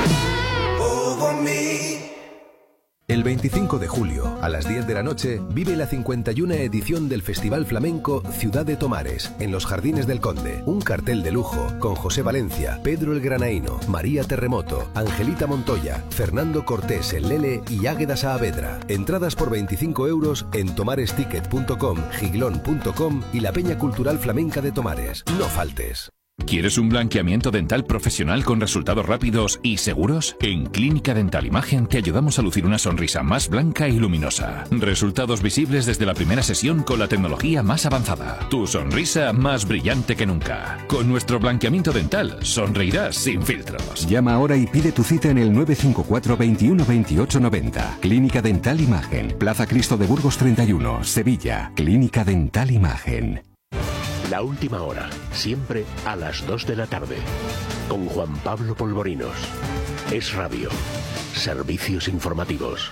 El 25 de julio, a las 10 de la noche, vive la 51 edición del Festival Flamenco Ciudad de Tomares, en los Jardines del Conde. Un cartel de lujo con José Valencia, Pedro el Granaíno, María Terremoto, Angelita Montoya, Fernando Cortés el Lele y Águeda Saavedra. Entradas por 25 euros en tomaresticket.com, giglón.com y la Peña Cultural Flamenca de Tomares. No faltes. ¿Quieres un blanqueamiento dental profesional con resultados rápidos y seguros? En Clínica Dental Imagen te ayudamos a lucir una sonrisa más blanca y luminosa. Resultados visibles desde la primera sesión con la tecnología más avanzada. Tu sonrisa más brillante que nunca. Con nuestro blanqueamiento dental sonreirás sin filtros. Llama ahora y pide tu cita en el 954 21 28 90. Clínica Dental Imagen. Plaza Cristo de Burgos 31, Sevilla. Clínica Dental Imagen. La última hora, siempre a las 2 de la tarde. Con Juan Pablo Polvorinos. Es Radio. Servicios informativos.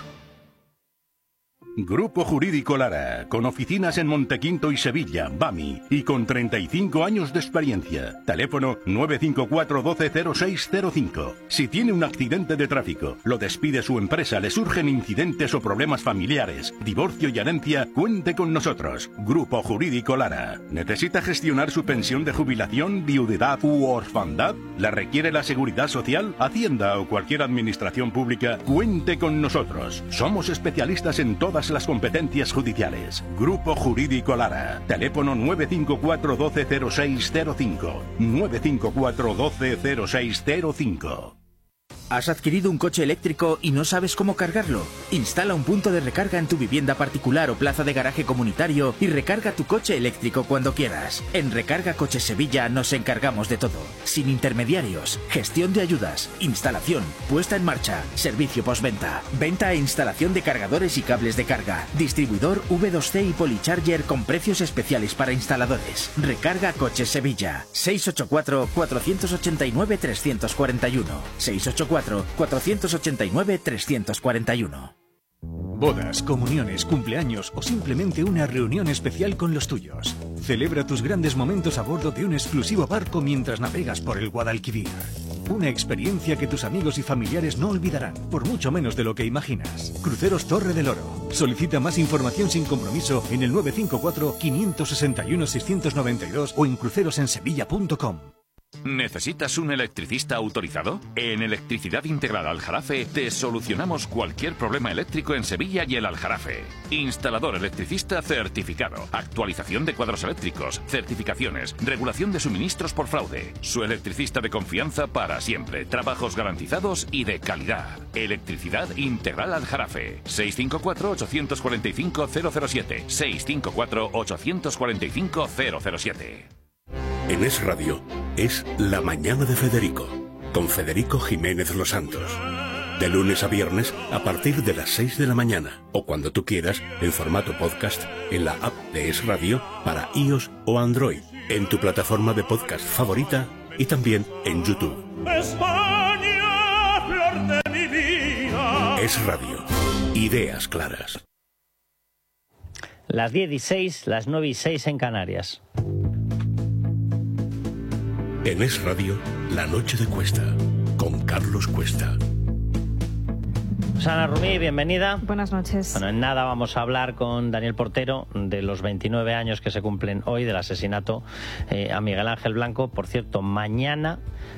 Grupo Jurídico Lara, con oficinas en Montequinto y Sevilla, BAMI, y con 35 años de experiencia. Teléfono 954 120605. Si tiene un accidente de tráfico, lo despide su empresa, le surgen incidentes o problemas familiares, divorcio y herencia, cuente con nosotros. Grupo Jurídico Lara. ¿Necesita gestionar su pensión de jubilación, viudedad u orfandad? ¿La requiere la Seguridad Social, Hacienda o cualquier administración pública? Cuente con nosotros. Somos especialistas en todas las competencias judiciales. Grupo Jurídico Lara. Teléfono 954 120605. 954 120605. ¿Has adquirido un coche eléctrico y no sabes cómo cargarlo? Instala un punto de recarga en tu vivienda particular o plaza de garaje comunitario y recarga tu coche eléctrico cuando quieras. En Recarga Coches Sevilla nos encargamos de todo. Sin intermediarios, gestión de ayudas, instalación, puesta en marcha, servicio postventa, venta e instalación de cargadores y cables de carga, distribuidor V2C y Policharger con precios especiales para instaladores. Recarga Coches Sevilla. 684 489 341. 684 489 341. Bodas, comuniones, cumpleaños o simplemente una reunión especial con los tuyos. Celebra tus grandes momentos a bordo de un exclusivo barco mientras navegas por el Guadalquivir. Una experiencia que tus amigos y familiares no olvidarán, por mucho menos de lo que imaginas. Cruceros Torre del Oro. Solicita más información sin compromiso en el 954 561 692 o en crucerosensevilla.com. ¿Necesitas un electricista autorizado? En Electricidad Integral Aljarafe te solucionamos cualquier problema eléctrico en Sevilla y el Aljarafe. Instalador electricista certificado, actualización de cuadros eléctricos, certificaciones, regulación de suministros por fraude. Su electricista de confianza para siempre, trabajos garantizados y de calidad. Electricidad Integral Aljarafe. 654-845-007. 654-845-007. En Es Radio, es La Mañana de Federico, con Federico Jiménez Los Santos. De lunes a viernes, a partir de las 6 de la mañana, o cuando tú quieras, en formato podcast, en la app de Es Radio, para iOS o Android, en tu plataforma de podcast favorita, y también en YouTube. España, flor de mi vida. Es Radio. Ideas claras. Las 10:06, las 9:06 en Canarias. En Es Radio, La Noche de Cuesta, con Carlos Cuesta. Ana Rumí, bienvenida. Buenas noches. Bueno, en nada vamos a hablar con Daniel Portero de los 29 años que se cumplen hoy del asesinato a Miguel Ángel Blanco. Por cierto, mañana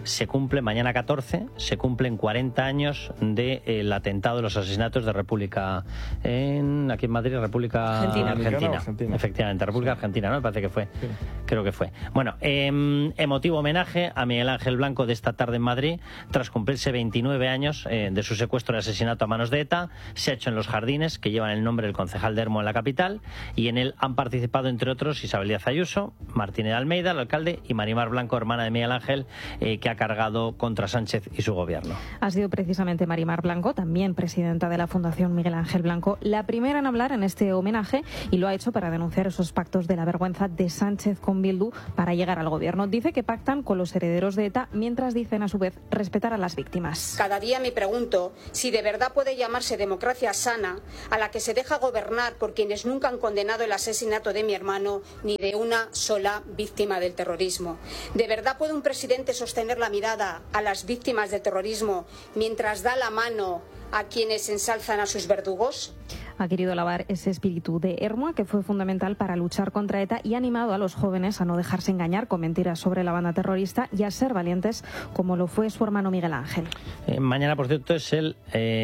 14, se cumplen 40 años del atentado de los asesinatos de República aquí en Madrid, República Argentina. Efectivamente, República Argentina, ¿no? Me parece que fue. Sí. Creo que fue. Bueno, emotivo homenaje a Miguel Ángel Blanco de esta tarde en Madrid, tras cumplirse 29 años de su secuestro y asesinato a manos de ETA. Se ha hecho en Los Jardines, que llevan el nombre del concejal de Hermo en la capital, y en él han participado, entre otros, Isabel Díaz Ayuso, Martínez Almeida, el alcalde, y Marimar Blanco, hermana de Miguel Ángel, que ha cargado contra Sánchez y su gobierno. Ha sido precisamente Marimar Blanco, también presidenta de la Fundación Miguel Ángel Blanco, la primera en hablar en este homenaje, y lo ha hecho para denunciar esos pactos de la vergüenza de Sánchez con Bildu para llegar al gobierno. Dice que pactan con los herederos de ETA, mientras dicen a su vez respetar a las víctimas. Cada día me pregunto si de verdad puede llamarse democracia sana a la que se deja gobernar por quienes nunca han condenado el asesinato de mi hermano ni de una sola víctima del terrorismo. ¿De verdad puede un presidente sostener la mirada a las víctimas del terrorismo mientras da la mano a quienes ensalzan a sus verdugos? Ha querido alabar ese espíritu de Hermoa, que fue fundamental para luchar contra ETA, y ha animado a los jóvenes a no dejarse engañar con mentiras sobre la banda terrorista y a ser valientes, como lo fue su hermano Miguel Ángel. Mañana, por cierto, es el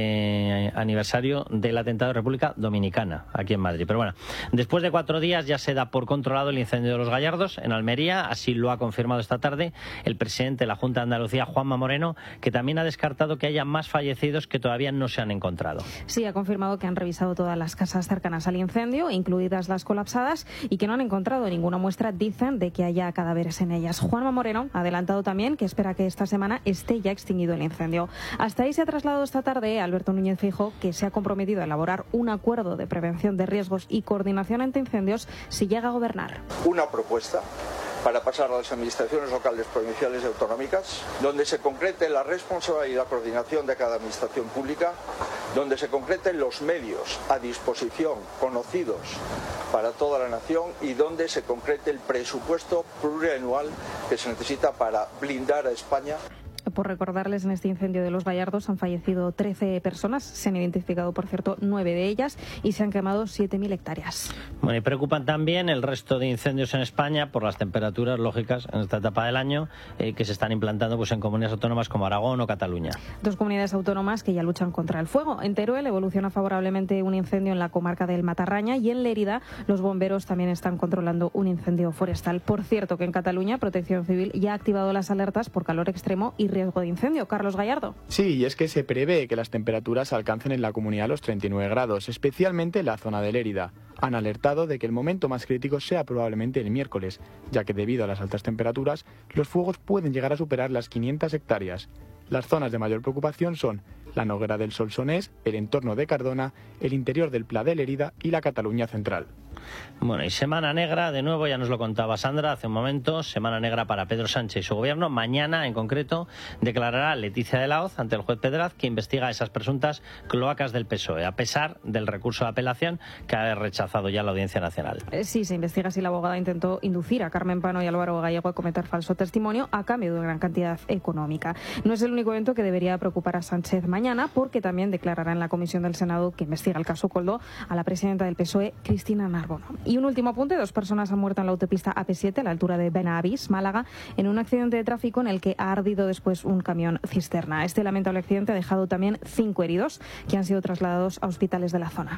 aniversario del atentado de República Dominicana, aquí en Madrid. Pero bueno, después de 4 días ya se da por controlado el incendio de Los Gallardos, en Almería. Así lo ha confirmado esta tarde el presidente de la Junta de Andalucía, Juanma Moreno, que también ha descartado que haya más fallecidos que todavía no se han encontrado. Sí, ha confirmado que han revisado todas las casas cercanas al incendio, incluidas las colapsadas, y que no han encontrado ninguna muestra, dicen, de que haya cadáveres en ellas. Juanma Moreno ha adelantado también que espera que esta semana esté ya extinguido el incendio. Hasta ahí se ha trasladado esta tarde Alberto Núñez Feijóo, que se ha comprometido a elaborar un acuerdo de prevención de riesgos y coordinación ante incendios si llega a gobernar. Una propuesta para pasar a las administraciones locales, provinciales y autonómicas, donde se concrete la responsabilidad y la coordinación de cada administración pública, donde se concreten los medios a disposición, conocidos para toda la nación, y donde se concrete el presupuesto plurianual que se necesita para blindar a España. Por recordarles, en este incendio de Los Gallardos han fallecido 13 personas, se han identificado, por cierto, 9 de ellas, y se han quemado 7.000 hectáreas. Bueno, y preocupan también el resto de incendios en España por las temperaturas lógicas en esta etapa del año que se están implantando pues en comunidades autónomas como Aragón o Cataluña. 2 comunidades autónomas que ya luchan contra el fuego. En Teruel evoluciona favorablemente un incendio en la comarca del Matarraña, y en Lérida los bomberos también están controlando un incendio forestal. Por cierto, que en Cataluña Protección Civil ya ha activado las alertas por calor extremo y riesgo de incendio. Carlos Gallardo. Sí, y es que se prevé que las temperaturas alcancen en la comunidad los 39 grados, especialmente en la zona de Lérida. Han alertado de que el momento más crítico sea probablemente el miércoles, ya que debido a las altas temperaturas, los fuegos pueden llegar a superar las 500 hectáreas. Las zonas de mayor preocupación son la Noguera del Solsonés, el entorno de Cardona, el interior del Pla de Lérida y la Cataluña central. Bueno, y semana negra, de nuevo, ya nos lo contaba Sandra hace un momento, semana negra para Pedro Sánchez y su gobierno. Mañana, en concreto, declarará Leticia de la Hoz ante el juez Pedraz, que investiga esas presuntas cloacas del PSOE, a pesar del recurso de apelación que ha rechazado ya la Audiencia Nacional. Sí, se investiga si la abogada intentó inducir a Carmen Pano y Álvaro Gallego a cometer falso testimonio a cambio de una gran cantidad económica. No es el único evento que debería preocupar a Sánchez mañana, porque también declarará en la comisión del Senado que investiga el caso Koldo a la presidenta del PSOE, Cristina Narbona. Y un último apunte: 2 personas han muerto en la autopista AP7 a la altura de Benavís, Málaga, en un accidente de tráfico en el que ha ardido después un camión cisterna. Este lamentable accidente ha dejado también 5 heridos que han sido trasladados a hospitales de la zona.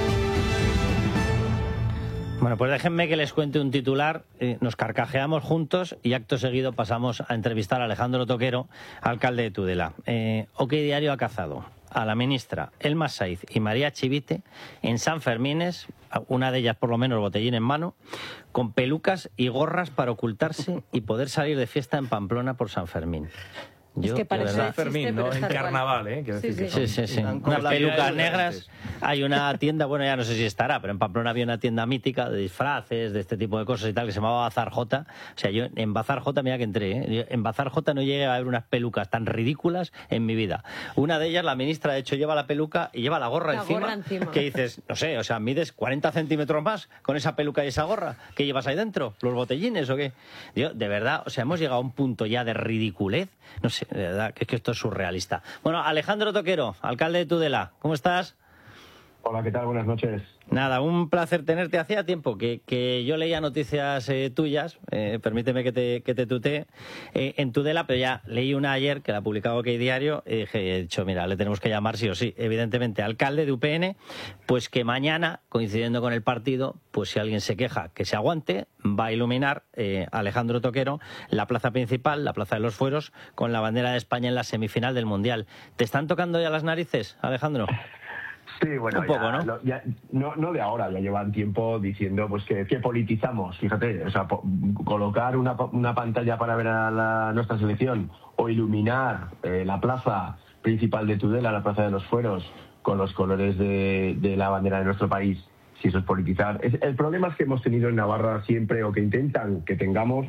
Bueno, pues déjenme que les cuente un titular. Nos carcajeamos juntos y acto seguido pasamos a entrevistar a Alejandro Toquero, alcalde de Tudela. OK Diario ha cazado a la ministra Elma Saiz y María Chivite en San Fermines, una de ellas por lo menos botellín en mano, con pelucas y gorras para ocultarse y poder salir de fiesta en Pamplona por San Fermín. Yo, es que parece de verdad, Fermín, ¿no? En carnaval, ¿eh? Quiero decir que Sí. Unas pelucas negras. Hay una tienda, bueno, ya no sé si estará, pero en Pamplona había una tienda mítica de disfraces, de este tipo de cosas y tal, que se llamaba Bazar J. O sea, yo en Bazar J, mira que entré, ¿eh? En Bazar J no llegué a ver unas pelucas tan ridículas en mi vida. Una de ellas, la ministra, de hecho, lleva la peluca y lleva la gorra encima. Que dices, no sé, o sea, mides 40 centímetros más con esa peluca y esa gorra. ¿Qué llevas ahí dentro? ¿Los botellines o qué? Yo, de verdad, o sea, hemos llegado a un punto ya de ridiculez. No sé, de verdad, que es que esto es surrealista. Bueno, Alejandro Toquero, alcalde de Tudela, ¿cómo estás? Hola, ¿qué tal? Buenas noches. Nada, un placer tenerte. Hacía tiempo que yo leía noticias tuyas, permíteme que te tutee, en Tudela, pero ya leí una ayer que la publicaba OK Diario y he dicho, mira, le tenemos que llamar sí o sí. Evidentemente, alcalde de UPN, pues que mañana, coincidiendo con el partido, pues si alguien se queja, que se aguante, va a iluminar Alejandro Toquero la plaza principal, la plaza de los Fueros, con la bandera de España en la semifinal del Mundial. ¿Te están tocando ya las narices, Alejandro? Sí, bueno, un poco, ya, no de ahora, ya llevan tiempo diciendo pues que politizamos, fíjate, o sea, colocar una pantalla para ver a nuestra selección o iluminar la plaza principal de Tudela, la plaza de los Fueros, con los colores de la bandera de nuestro país, si eso es politizar. El problema es que hemos tenido en Navarra siempre, o que intentan que tengamos,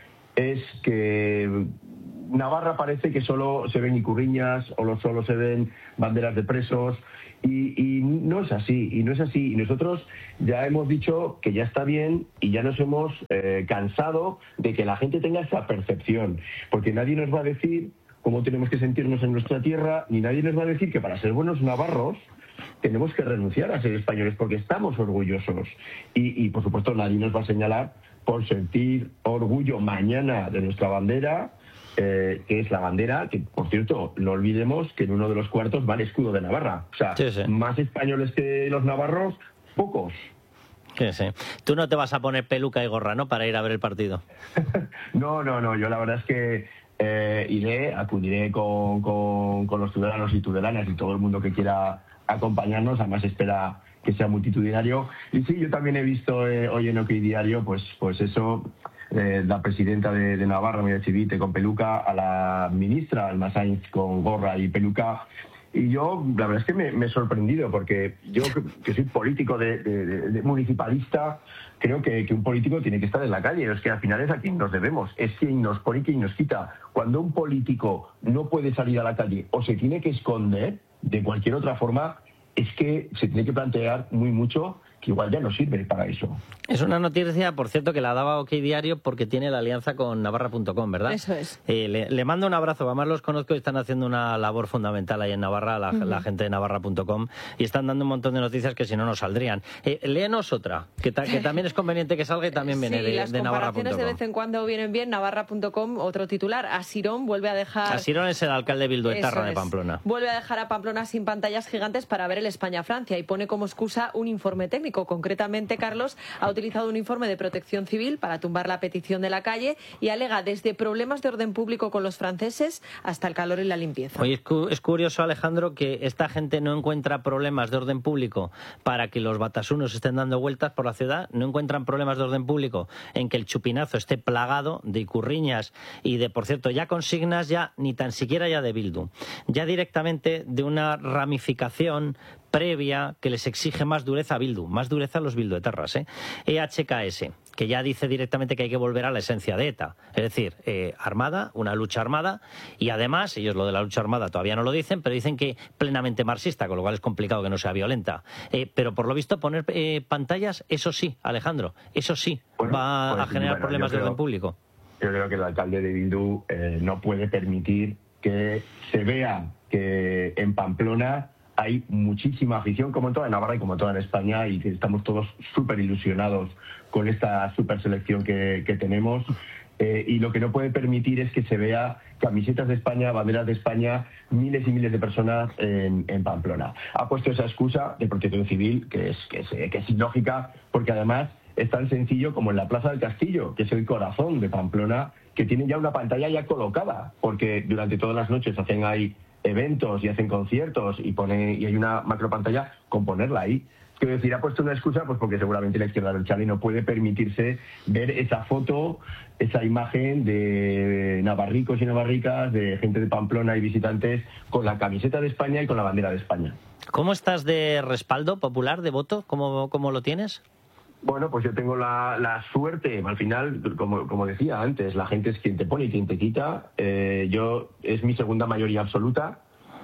es que Navarra parece que solo se ven icurriñas o solo se ven banderas de presos y no es así, y nosotros ya hemos dicho que ya está bien y ya nos hemos cansado de que la gente tenga esa percepción, porque nadie nos va a decir cómo tenemos que sentirnos en nuestra tierra, ni nadie nos va a decir que para ser buenos navarros tenemos que renunciar a ser españoles porque estamos orgullosos y por supuesto nadie nos va a señalar por sentir orgullo mañana de nuestra bandera, que es la bandera, que por cierto, no olvidemos que en uno de los cuartos va el escudo de Navarra. O sea, más españoles que los navarros, pocos. Sí. Tú no te vas a poner peluca y gorra, ¿no?, para ir a ver el partido. No, yo la verdad es que acudiré con los tudelanos y tudelanas y todo el mundo que quiera acompañarnos, además espera que sea multitudinario. Y sí, yo también he visto hoy en OK Diario, pues eso, la presidenta de Navarra, Mireia Chivite, con peluca, a la ministra, Alma Sainz, con gorra y peluca. Y yo, la verdad es que me he sorprendido, porque yo, que soy político de municipalista, creo que un político tiene que estar en la calle. Es que al final es a quien nos debemos, es quien nos pone y quien nos quita. Cuando un político no puede salir a la calle o se tiene que esconder de cualquier otra forma, es que se tiene que plantear mucho que igual ya no sirve para eso. Es una noticia, por cierto, que la daba OK Diario porque tiene la alianza con Navarra.com, ¿verdad? Eso es. Le mando un abrazo, además los conozco y están haciendo una labor fundamental ahí en Navarra, la gente de Navarra.com, y están dando un montón de noticias que si no nos saldrían. Léenos otra, que también es conveniente que salga y también viene de Navarra.com. Las comparaciones de vez en cuando vienen bien. Navarra.com, otro titular, Asirón vuelve a dejar... Asirón es el alcalde bilduetarra de Pamplona. Vuelve a dejar a Pamplona sin pantallas gigantes para ver el España-Francia y pone como excusa un informe técnico. Concretamente, Carlos ha utilizado un informe de Protección Civil para tumbar la petición de la calle y alega desde problemas de orden público con los franceses hasta el calor y la limpieza. Oye, es curioso, Alejandro, que esta gente no encuentra problemas de orden público para que los batasunos estén dando vueltas por la ciudad, no encuentran problemas de orden público en que el Chupinazo esté plagado de icurriñas y de, por cierto, ya consignas ya ni tan siquiera ya de Bildu, ya directamente de una ramificación previa que les exige más dureza a Bildu, más dureza a los bilduetarras, EHKS, que ya dice directamente que hay que volver a la esencia de ETA, es decir, armada, una lucha armada, y además, ellos lo de la lucha armada todavía no lo dicen, pero dicen que plenamente marxista, con lo cual es complicado que no sea violenta. Pero por lo visto poner pantallas, eso sí, Alejandro, eso sí, va a generar problemas de orden público. Yo creo que el alcalde de Bildu no puede permitir que se vea que en Pamplona hay muchísima afición, como en toda Navarra y como en toda España, y que estamos todos súper ilusionados con esta súper selección que tenemos. Y lo que no puede permitir es que se vea camisetas de España, banderas de España, miles y miles de personas en Pamplona. Ha puesto esa excusa de Protección Civil, que es ilógica, porque además es tan sencillo como en la Plaza del Castillo, que es el corazón de Pamplona, que tiene ya una pantalla ya colocada, porque durante todas las noches hacen ahí eventos y hacen conciertos y hay una macro pantalla con ponerla ahí. Quiero decir, ha puesto una excusa pues porque seguramente la izquierda abertzale no puede permitirse ver esa foto, esa imagen de navarricos y navarricas, de gente de Pamplona y visitantes con la camiseta de España y con la bandera de España. ¿Cómo estás de respaldo popular, de voto? ¿Cómo lo tienes? Bueno, pues yo tengo la suerte, al final, como decía antes, la gente es quien te pone y quien te quita. Es mi segunda mayoría absoluta.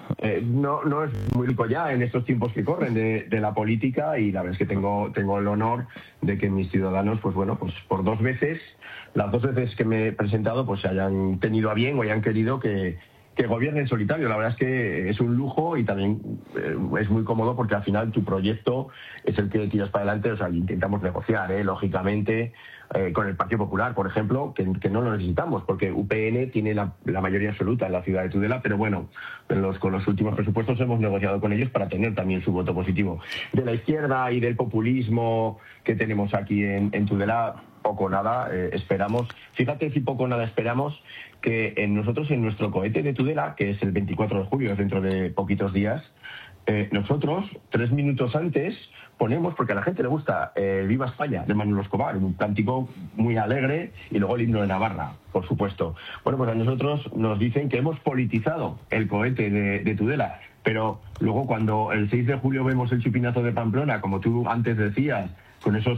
No es muy rico ya en estos tiempos que corren de la política, y la verdad es que tengo el honor de que mis ciudadanos, pues bueno, pues por las dos veces que me he presentado, pues se hayan tenido a bien o hayan querido que gobierne en solitario. La verdad es que es un lujo y también es muy cómodo porque al final tu proyecto es el que tiras para adelante. O sea, intentamos negociar, lógicamente, con el Partido Popular, por ejemplo, que no lo necesitamos porque UPN tiene la mayoría absoluta en la ciudad de Tudela, pero bueno, con los últimos presupuestos hemos negociado con ellos para tener también su voto positivo. De la izquierda y del populismo que tenemos aquí en Tudela, poco o nada esperamos. Fíjate si poco o nada esperamos que nosotros en nuestro cohete de Tudela, que es el 24 de julio, es dentro de poquitos días, nosotros 3 minutos antes ponemos, porque a la gente le gusta Viva España de Manolo Escobar, un cántico muy alegre, y luego el himno de Navarra, por supuesto. Bueno, pues a nosotros nos dicen que hemos politizado el cohete de Tudela, pero luego cuando el 6 de julio vemos el chupinazo de Pamplona, como tú antes decías, con esos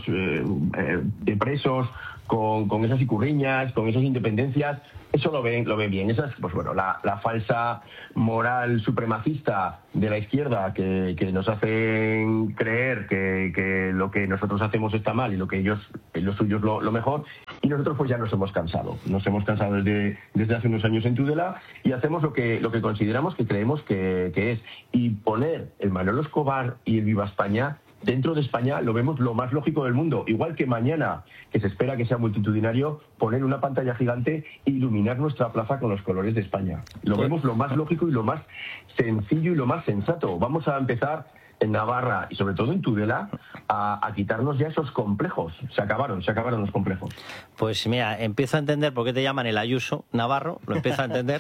presos, con esas icurriñas, con esas independencias, eso lo ven bien. Esa es, pues bueno, la falsa moral supremacista de la izquierda que nos hacen creer que lo que nosotros hacemos está mal y lo que ellos, lo suyo es lo mejor. Y nosotros pues ya nos hemos cansado. Nos hemos cansado desde hace unos años en Tudela y hacemos lo que consideramos que creemos que es. Y poner el Manolo Escobar y el Viva España dentro de España lo vemos lo más lógico del mundo. Igual que mañana, que se espera que sea multitudinario, poner una pantalla gigante e iluminar nuestra plaza con los colores de España. Lo vemos lo más lógico y lo más sencillo y lo más sensato. Vamos a empezar en Navarra y sobre todo en Tudela a quitarnos ya esos complejos. Se acabaron los complejos. Pues mira, empiezo a entender por qué te llaman el Ayuso Navarro, lo empiezo a entender.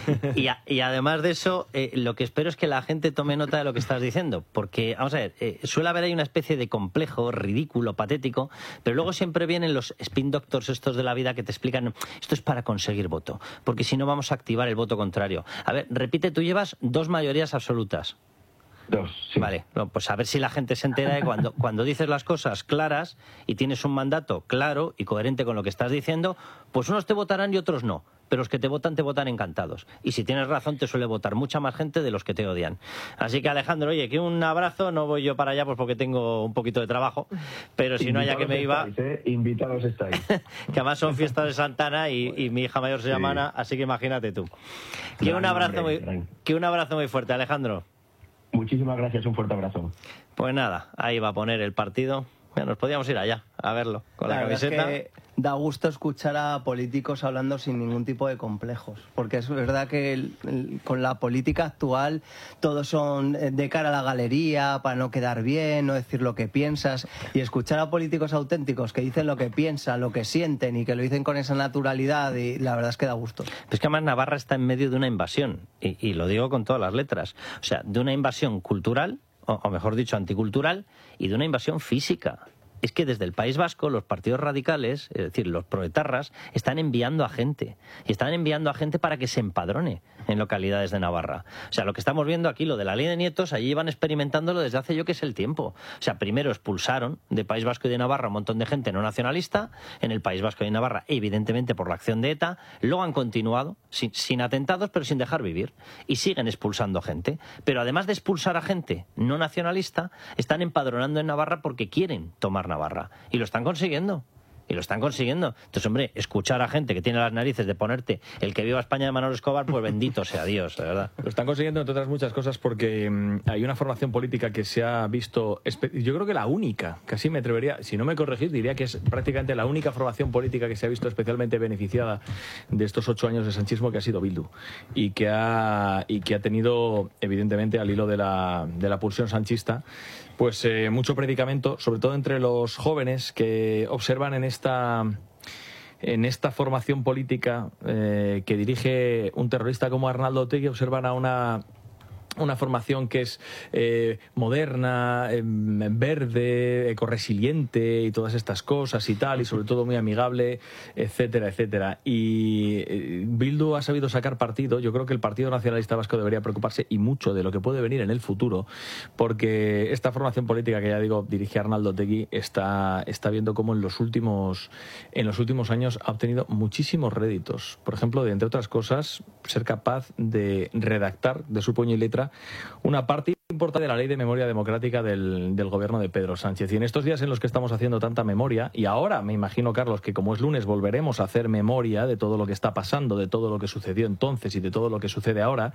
Y además de eso, lo que espero es que la gente tome nota de lo que estás diciendo, porque, vamos a ver, suele haber ahí una especie de complejo, ridículo, patético, pero luego siempre vienen los spin doctors estos de la vida que te explican, esto es para conseguir voto, porque si no vamos a activar el voto contrario. A ver, repite, tú llevas 2 mayorías absolutas. 2, sí. Vale, pues a ver si la gente se entera de cuando dices las cosas claras y tienes un mandato claro y coherente con lo que estás diciendo, pues unos te votarán y otros no, pero los que te votan encantados. Y si tienes razón, te suele votar mucha más gente de los que te odian. Así que, Alejandro, oye, que un abrazo. No voy yo para allá pues porque tengo un poquito de trabajo, pero si no, allá que me iba... Invitados estáis. Que además son fiestas de Santana y mi hija mayor se llama Ana, así que imagínate tú. Que un abrazo muy fuerte, Alejandro. Muchísimas gracias, un fuerte abrazo. Pues nada, ahí va a poner el partido. Mira, nos podíamos ir allá a verlo con la camiseta. Es que da gusto escuchar a políticos hablando sin ningún tipo de complejos, porque es verdad que con la política actual todos son de cara a la galería, para no quedar bien, no decir lo que piensas, y escuchar a políticos auténticos que dicen lo que piensan, lo que sienten y que lo dicen con esa naturalidad, y la verdad es que da gusto. Es que además Navarra está en medio de una invasión, y lo digo con todas las letras, o sea, de una invasión cultural, o mejor dicho, anticultural, y de una invasión física. Es que desde el País Vasco los partidos radicales, es decir, los proetarras, están enviando a gente. Y están enviando a gente para que se empadrone en localidades de Navarra. O sea, lo que estamos viendo aquí, lo de la ley de nietos, allí iban experimentándolo desde hace yo que sé el tiempo. O sea, primero expulsaron de País Vasco y de Navarra un montón de gente no nacionalista, en el País Vasco y en Navarra, evidentemente por la acción de ETA. Luego han continuado, sin atentados, pero sin dejar vivir. Y siguen expulsando gente. Pero además de expulsar a gente no nacionalista, están empadronando en Navarra porque quieren tomar Navarra. Y lo están consiguiendo. Entonces, hombre, escuchar a gente que tiene las narices de ponerte el que viva España de Manolo Escobar, pues bendito sea Dios, de verdad. Lo están consiguiendo, entre otras muchas cosas, porque hay una formación política que se ha visto, yo creo que la única, casi me atrevería, si no me corregís, diría que es prácticamente la única formación política que se ha visto especialmente beneficiada de estos 8 años de sanchismo, que ha sido Bildu, y que ha tenido, evidentemente, al hilo de la pulsión sanchista, pues mucho predicamento, sobre todo entre los jóvenes que observan en esta formación política que dirige un terrorista como Arnaldo Otegi, observan a una formación que es moderna, verde, ecoresiliente y todas estas cosas y tal, y sobre todo muy amigable, etcétera, etcétera. Y Bildu ha sabido sacar partido. Yo creo que el Partido Nacionalista Vasco debería preocuparse y mucho de lo que puede venir en el futuro, porque esta formación política que ya digo dirige Arnaldo Otegi está viendo cómo en los últimos años ha obtenido muchísimos réditos. Por ejemplo, de, entre otras cosas, ser capaz de redactar de su puño y letra una parte importante de la Ley de Memoria Democrática del gobierno de Pedro Sánchez. Y en estos días en los que estamos haciendo tanta memoria, y ahora me imagino, Carlos, que como es lunes volveremos a hacer memoria de todo lo que está pasando, de todo lo que sucedió entonces y de todo lo que sucede ahora,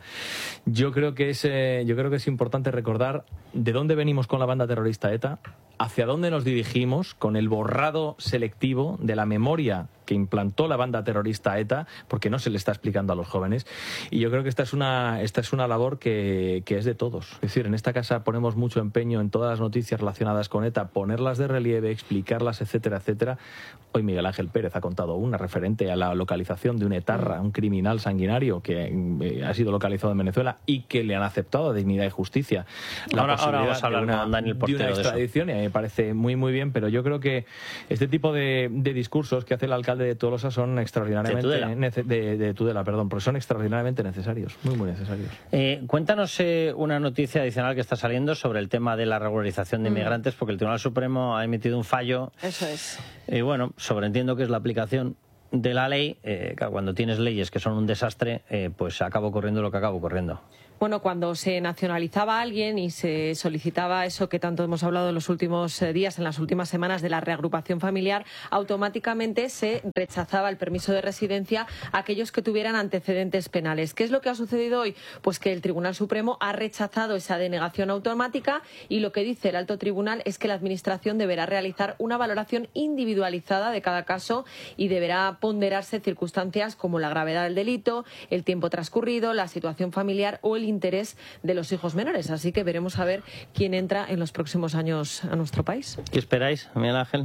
yo creo que es importante recordar de dónde venimos con la banda terrorista ETA, hacia dónde nos dirigimos con el borrado selectivo de la memoria que implantó la banda terrorista ETA, porque no se le está explicando a los jóvenes. Y yo creo que esta es una labor que es de todos. Es decir, en esta casa ponemos mucho empeño en todas las noticias relacionadas con ETA, ponerlas de relieve, explicarlas, etcétera, etcétera. Hoy Miguel Ángel Pérez ha contado una referente a la localización de un etarra, un criminal sanguinario que ha sido localizado en Venezuela y que le han aceptado dignidad y justicia. Ahora vamos a hablar con Daniel Portero de una extradición, y a mí me parece muy, muy bien, pero yo creo que este tipo de discursos que hace el alcalde de Tolosa son extraordinariamente de Tudela, perdón, porque son extraordinariamente necesarios, muy, muy necesarios. Cuéntanos una noticia adicional que está saliendo sobre el tema de la regularización de inmigrantes, porque el Tribunal Supremo ha emitido un fallo. Eso es. Y bueno, sobreentiendo que es la aplicación de la ley. Cuando tienes leyes que son un desastre, pues acaba ocurriendo lo que acaba ocurriendo. Bueno, cuando se nacionalizaba a alguien y se solicitaba eso que tanto hemos hablado en los últimos días, en las últimas semanas, de la reagrupación familiar, automáticamente se rechazaba el permiso de residencia a aquellos que tuvieran antecedentes penales. ¿Qué es lo que ha sucedido hoy? Pues que el Tribunal Supremo ha rechazado esa denegación automática, y lo que dice el alto tribunal es que la Administración deberá realizar una valoración individualizada de cada caso y deberá ponderarse circunstancias como la gravedad del delito, el tiempo transcurrido, la situación familiar o el interés de los hijos menores. Así que veremos a ver quién entra en los próximos años a nuestro país. ¿Qué esperáis, Miguel Ángel?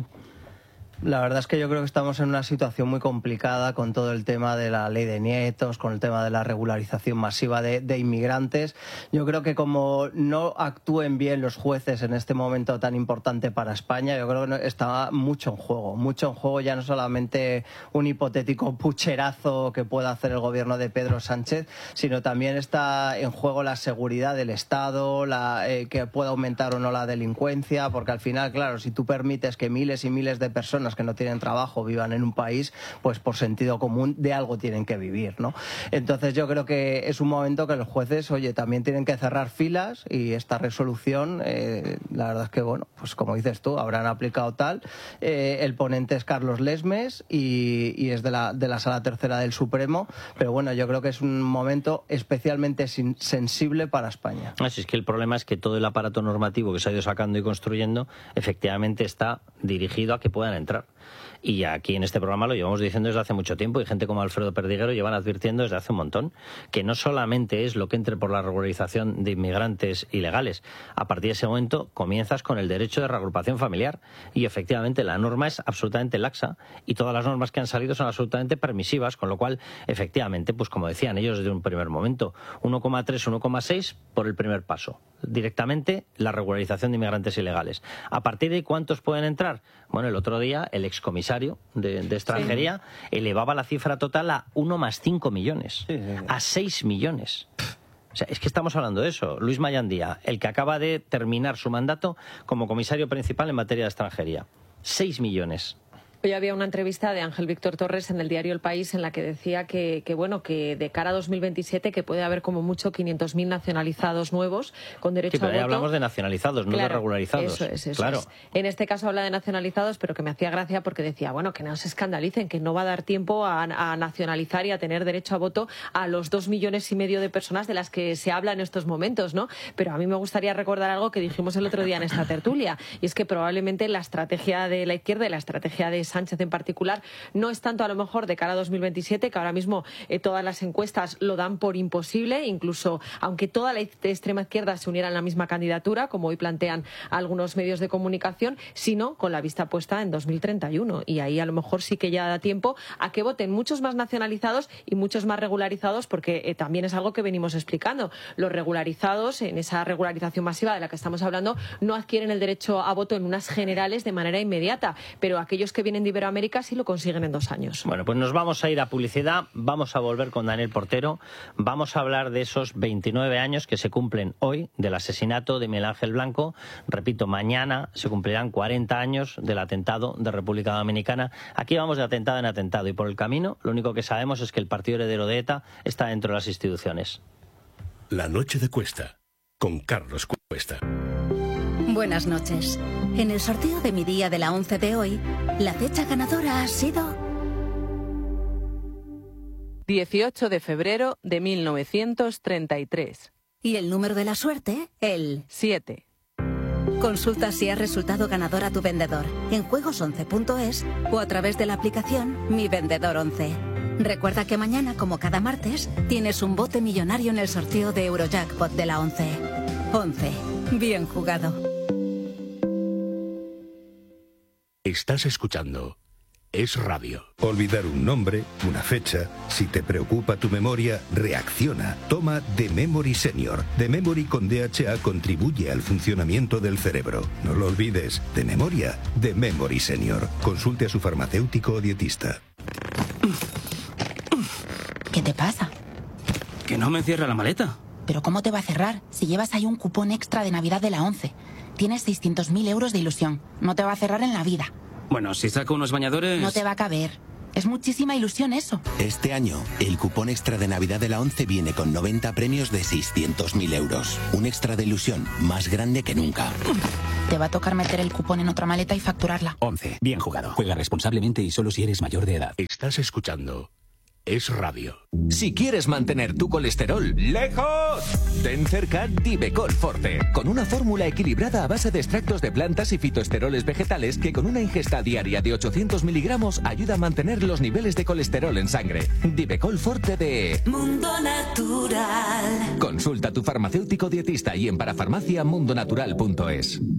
La verdad es que yo creo que estamos en una situación muy complicada con todo el tema de la ley de nietos, con el tema de la regularización masiva de inmigrantes. Yo creo que como no actúen bien los jueces en este momento tan importante para España, yo creo que está mucho en juego, ya no solamente un hipotético pucherazo que pueda hacer el gobierno de Pedro Sánchez, sino también está en juego la seguridad del Estado, que pueda aumentar o no la delincuencia, porque al final, claro, si tú permites que miles y miles de personas que no tienen trabajo vivan en un país, pues por sentido común de algo tienen que vivir, ¿no? Entonces yo creo que es un momento que los jueces, oye, también tienen que cerrar filas, y esta resolución, la verdad es que, bueno, pues como dices tú, habrán aplicado tal. El ponente es Carlos Lesmes y es de la Sala Tercera del Supremo, pero bueno, yo creo que es un momento especialmente sensible para España. Así es que el problema es que todo el aparato normativo que se ha ido sacando y construyendo efectivamente está dirigido a que puedan entrar. Y aquí en este programa lo llevamos diciendo desde hace mucho tiempo, y gente como Alfredo Perdiguero llevan advirtiendo desde hace un montón que no solamente es lo que entre por la regularización de inmigrantes ilegales. A partir de ese momento comienzas con el derecho de reagrupación familiar, y efectivamente la norma es absolutamente laxa y todas las normas que han salido son absolutamente permisivas, con lo cual efectivamente, pues como decían ellos desde un primer momento, 1,3, 1,6 por el primer paso. Directamente la regularización de inmigrantes ilegales. A partir de ¿cuántos pueden entrar? Bueno, el otro día el excomisario de extranjería elevaba la cifra total a 1 más 5 millones, a 6 millones. O sea, es que estamos hablando de eso. Luis Mayandía, el que acaba de terminar su mandato como comisario principal en materia de extranjería. 6 millones. Hoy había una entrevista de Ángel Víctor Torres en el diario El País en la que decía que de cara a 2027 que puede haber como mucho 500.000 nacionalizados nuevos con derecho a voto. Sí, pero ahí hablamos de nacionalizados, no de regularizados. Eso claro. es. En este caso habla de nacionalizados, pero que me hacía gracia porque decía, bueno, que no se escandalicen, que no va a dar tiempo a nacionalizar y a tener derecho a voto a los 2,5 millones de personas de las que se habla en estos momentos, ¿no? Pero a mí me gustaría recordar algo que dijimos el otro día en esta tertulia, y es que probablemente la estrategia de la izquierda y la estrategia de Sánchez en particular, no es tanto a lo mejor de cara a 2027, que ahora mismo todas las encuestas lo dan por imposible, incluso aunque toda la extrema izquierda se uniera en la misma candidatura, como hoy plantean algunos medios de comunicación, sino con la vista puesta en 2031. Y ahí a lo mejor sí que ya da tiempo a que voten muchos más nacionalizados y muchos más regularizados, porque también es algo que venimos explicando. Los regularizados, en esa regularización masiva de la que estamos hablando, no adquieren el derecho a voto en unas generales de manera inmediata, pero aquellos que vienen de Iberoamérica sí lo consiguen en 2 años. Bueno, pues nos vamos a ir a publicidad, vamos a volver con Daniel Portero, vamos a hablar de esos 29 años que se cumplen hoy del asesinato de Miguel Ángel Blanco. Repito, mañana se cumplirán 40 años del atentado de República Dominicana. Aquí vamos de atentado en atentado y por el camino lo único que sabemos es que el partido heredero de ETA está dentro de las instituciones. La noche de Cuesta, con Carlos Cuesta. Buenas noches. En el sorteo de mi día de la 11 de hoy, la fecha ganadora ha sido 18 de febrero de 1933. Y el número de la suerte, el 7. Consulta si has resultado ganador a tu vendedor en juegos11.es o a través de la aplicación Mi Vendedor 11. Recuerda que mañana, como cada martes, tienes un bote millonario en el sorteo de Eurojackpot de la 11. 11. Bien jugado. Estás escuchando Es Radio. Olvidar un nombre, una fecha. Si te preocupa tu memoria, reacciona. Toma The Memory Senior. The Memory con DHA contribuye al funcionamiento del cerebro. No lo olvides. De memoria, The Memory Senior. Consulte a su farmacéutico o dietista. ¿Qué te pasa? Que no me cierra la maleta. ¿Pero cómo te va a cerrar si llevas ahí un cupón extra de Navidad de la 11? Tienes 600.000 euros de ilusión. No te va a cerrar en la vida. Bueno, si saco unos bañadores... No te va a caber. Es muchísima ilusión eso. Este año, el cupón extra de Navidad de la 11 viene con 90 premios de 600.000 euros. Un extra de ilusión más grande que nunca. Te va a tocar meter el cupón en otra maleta y facturarla. 11. Bien jugado. Juega responsablemente y solo si eres mayor de edad. Estás escuchando Es Radio. Si quieres mantener tu colesterol lejos, ten cerca Divecol Forte, con una fórmula equilibrada a base de extractos de plantas y fitoesteroles vegetales que con una ingesta diaria de 800 miligramos ayuda a mantener los niveles de colesterol en sangre. Divecol Forte de Mundo Natural. Consulta a tu farmacéutico dietista y en parafarmacia mundonatural.es.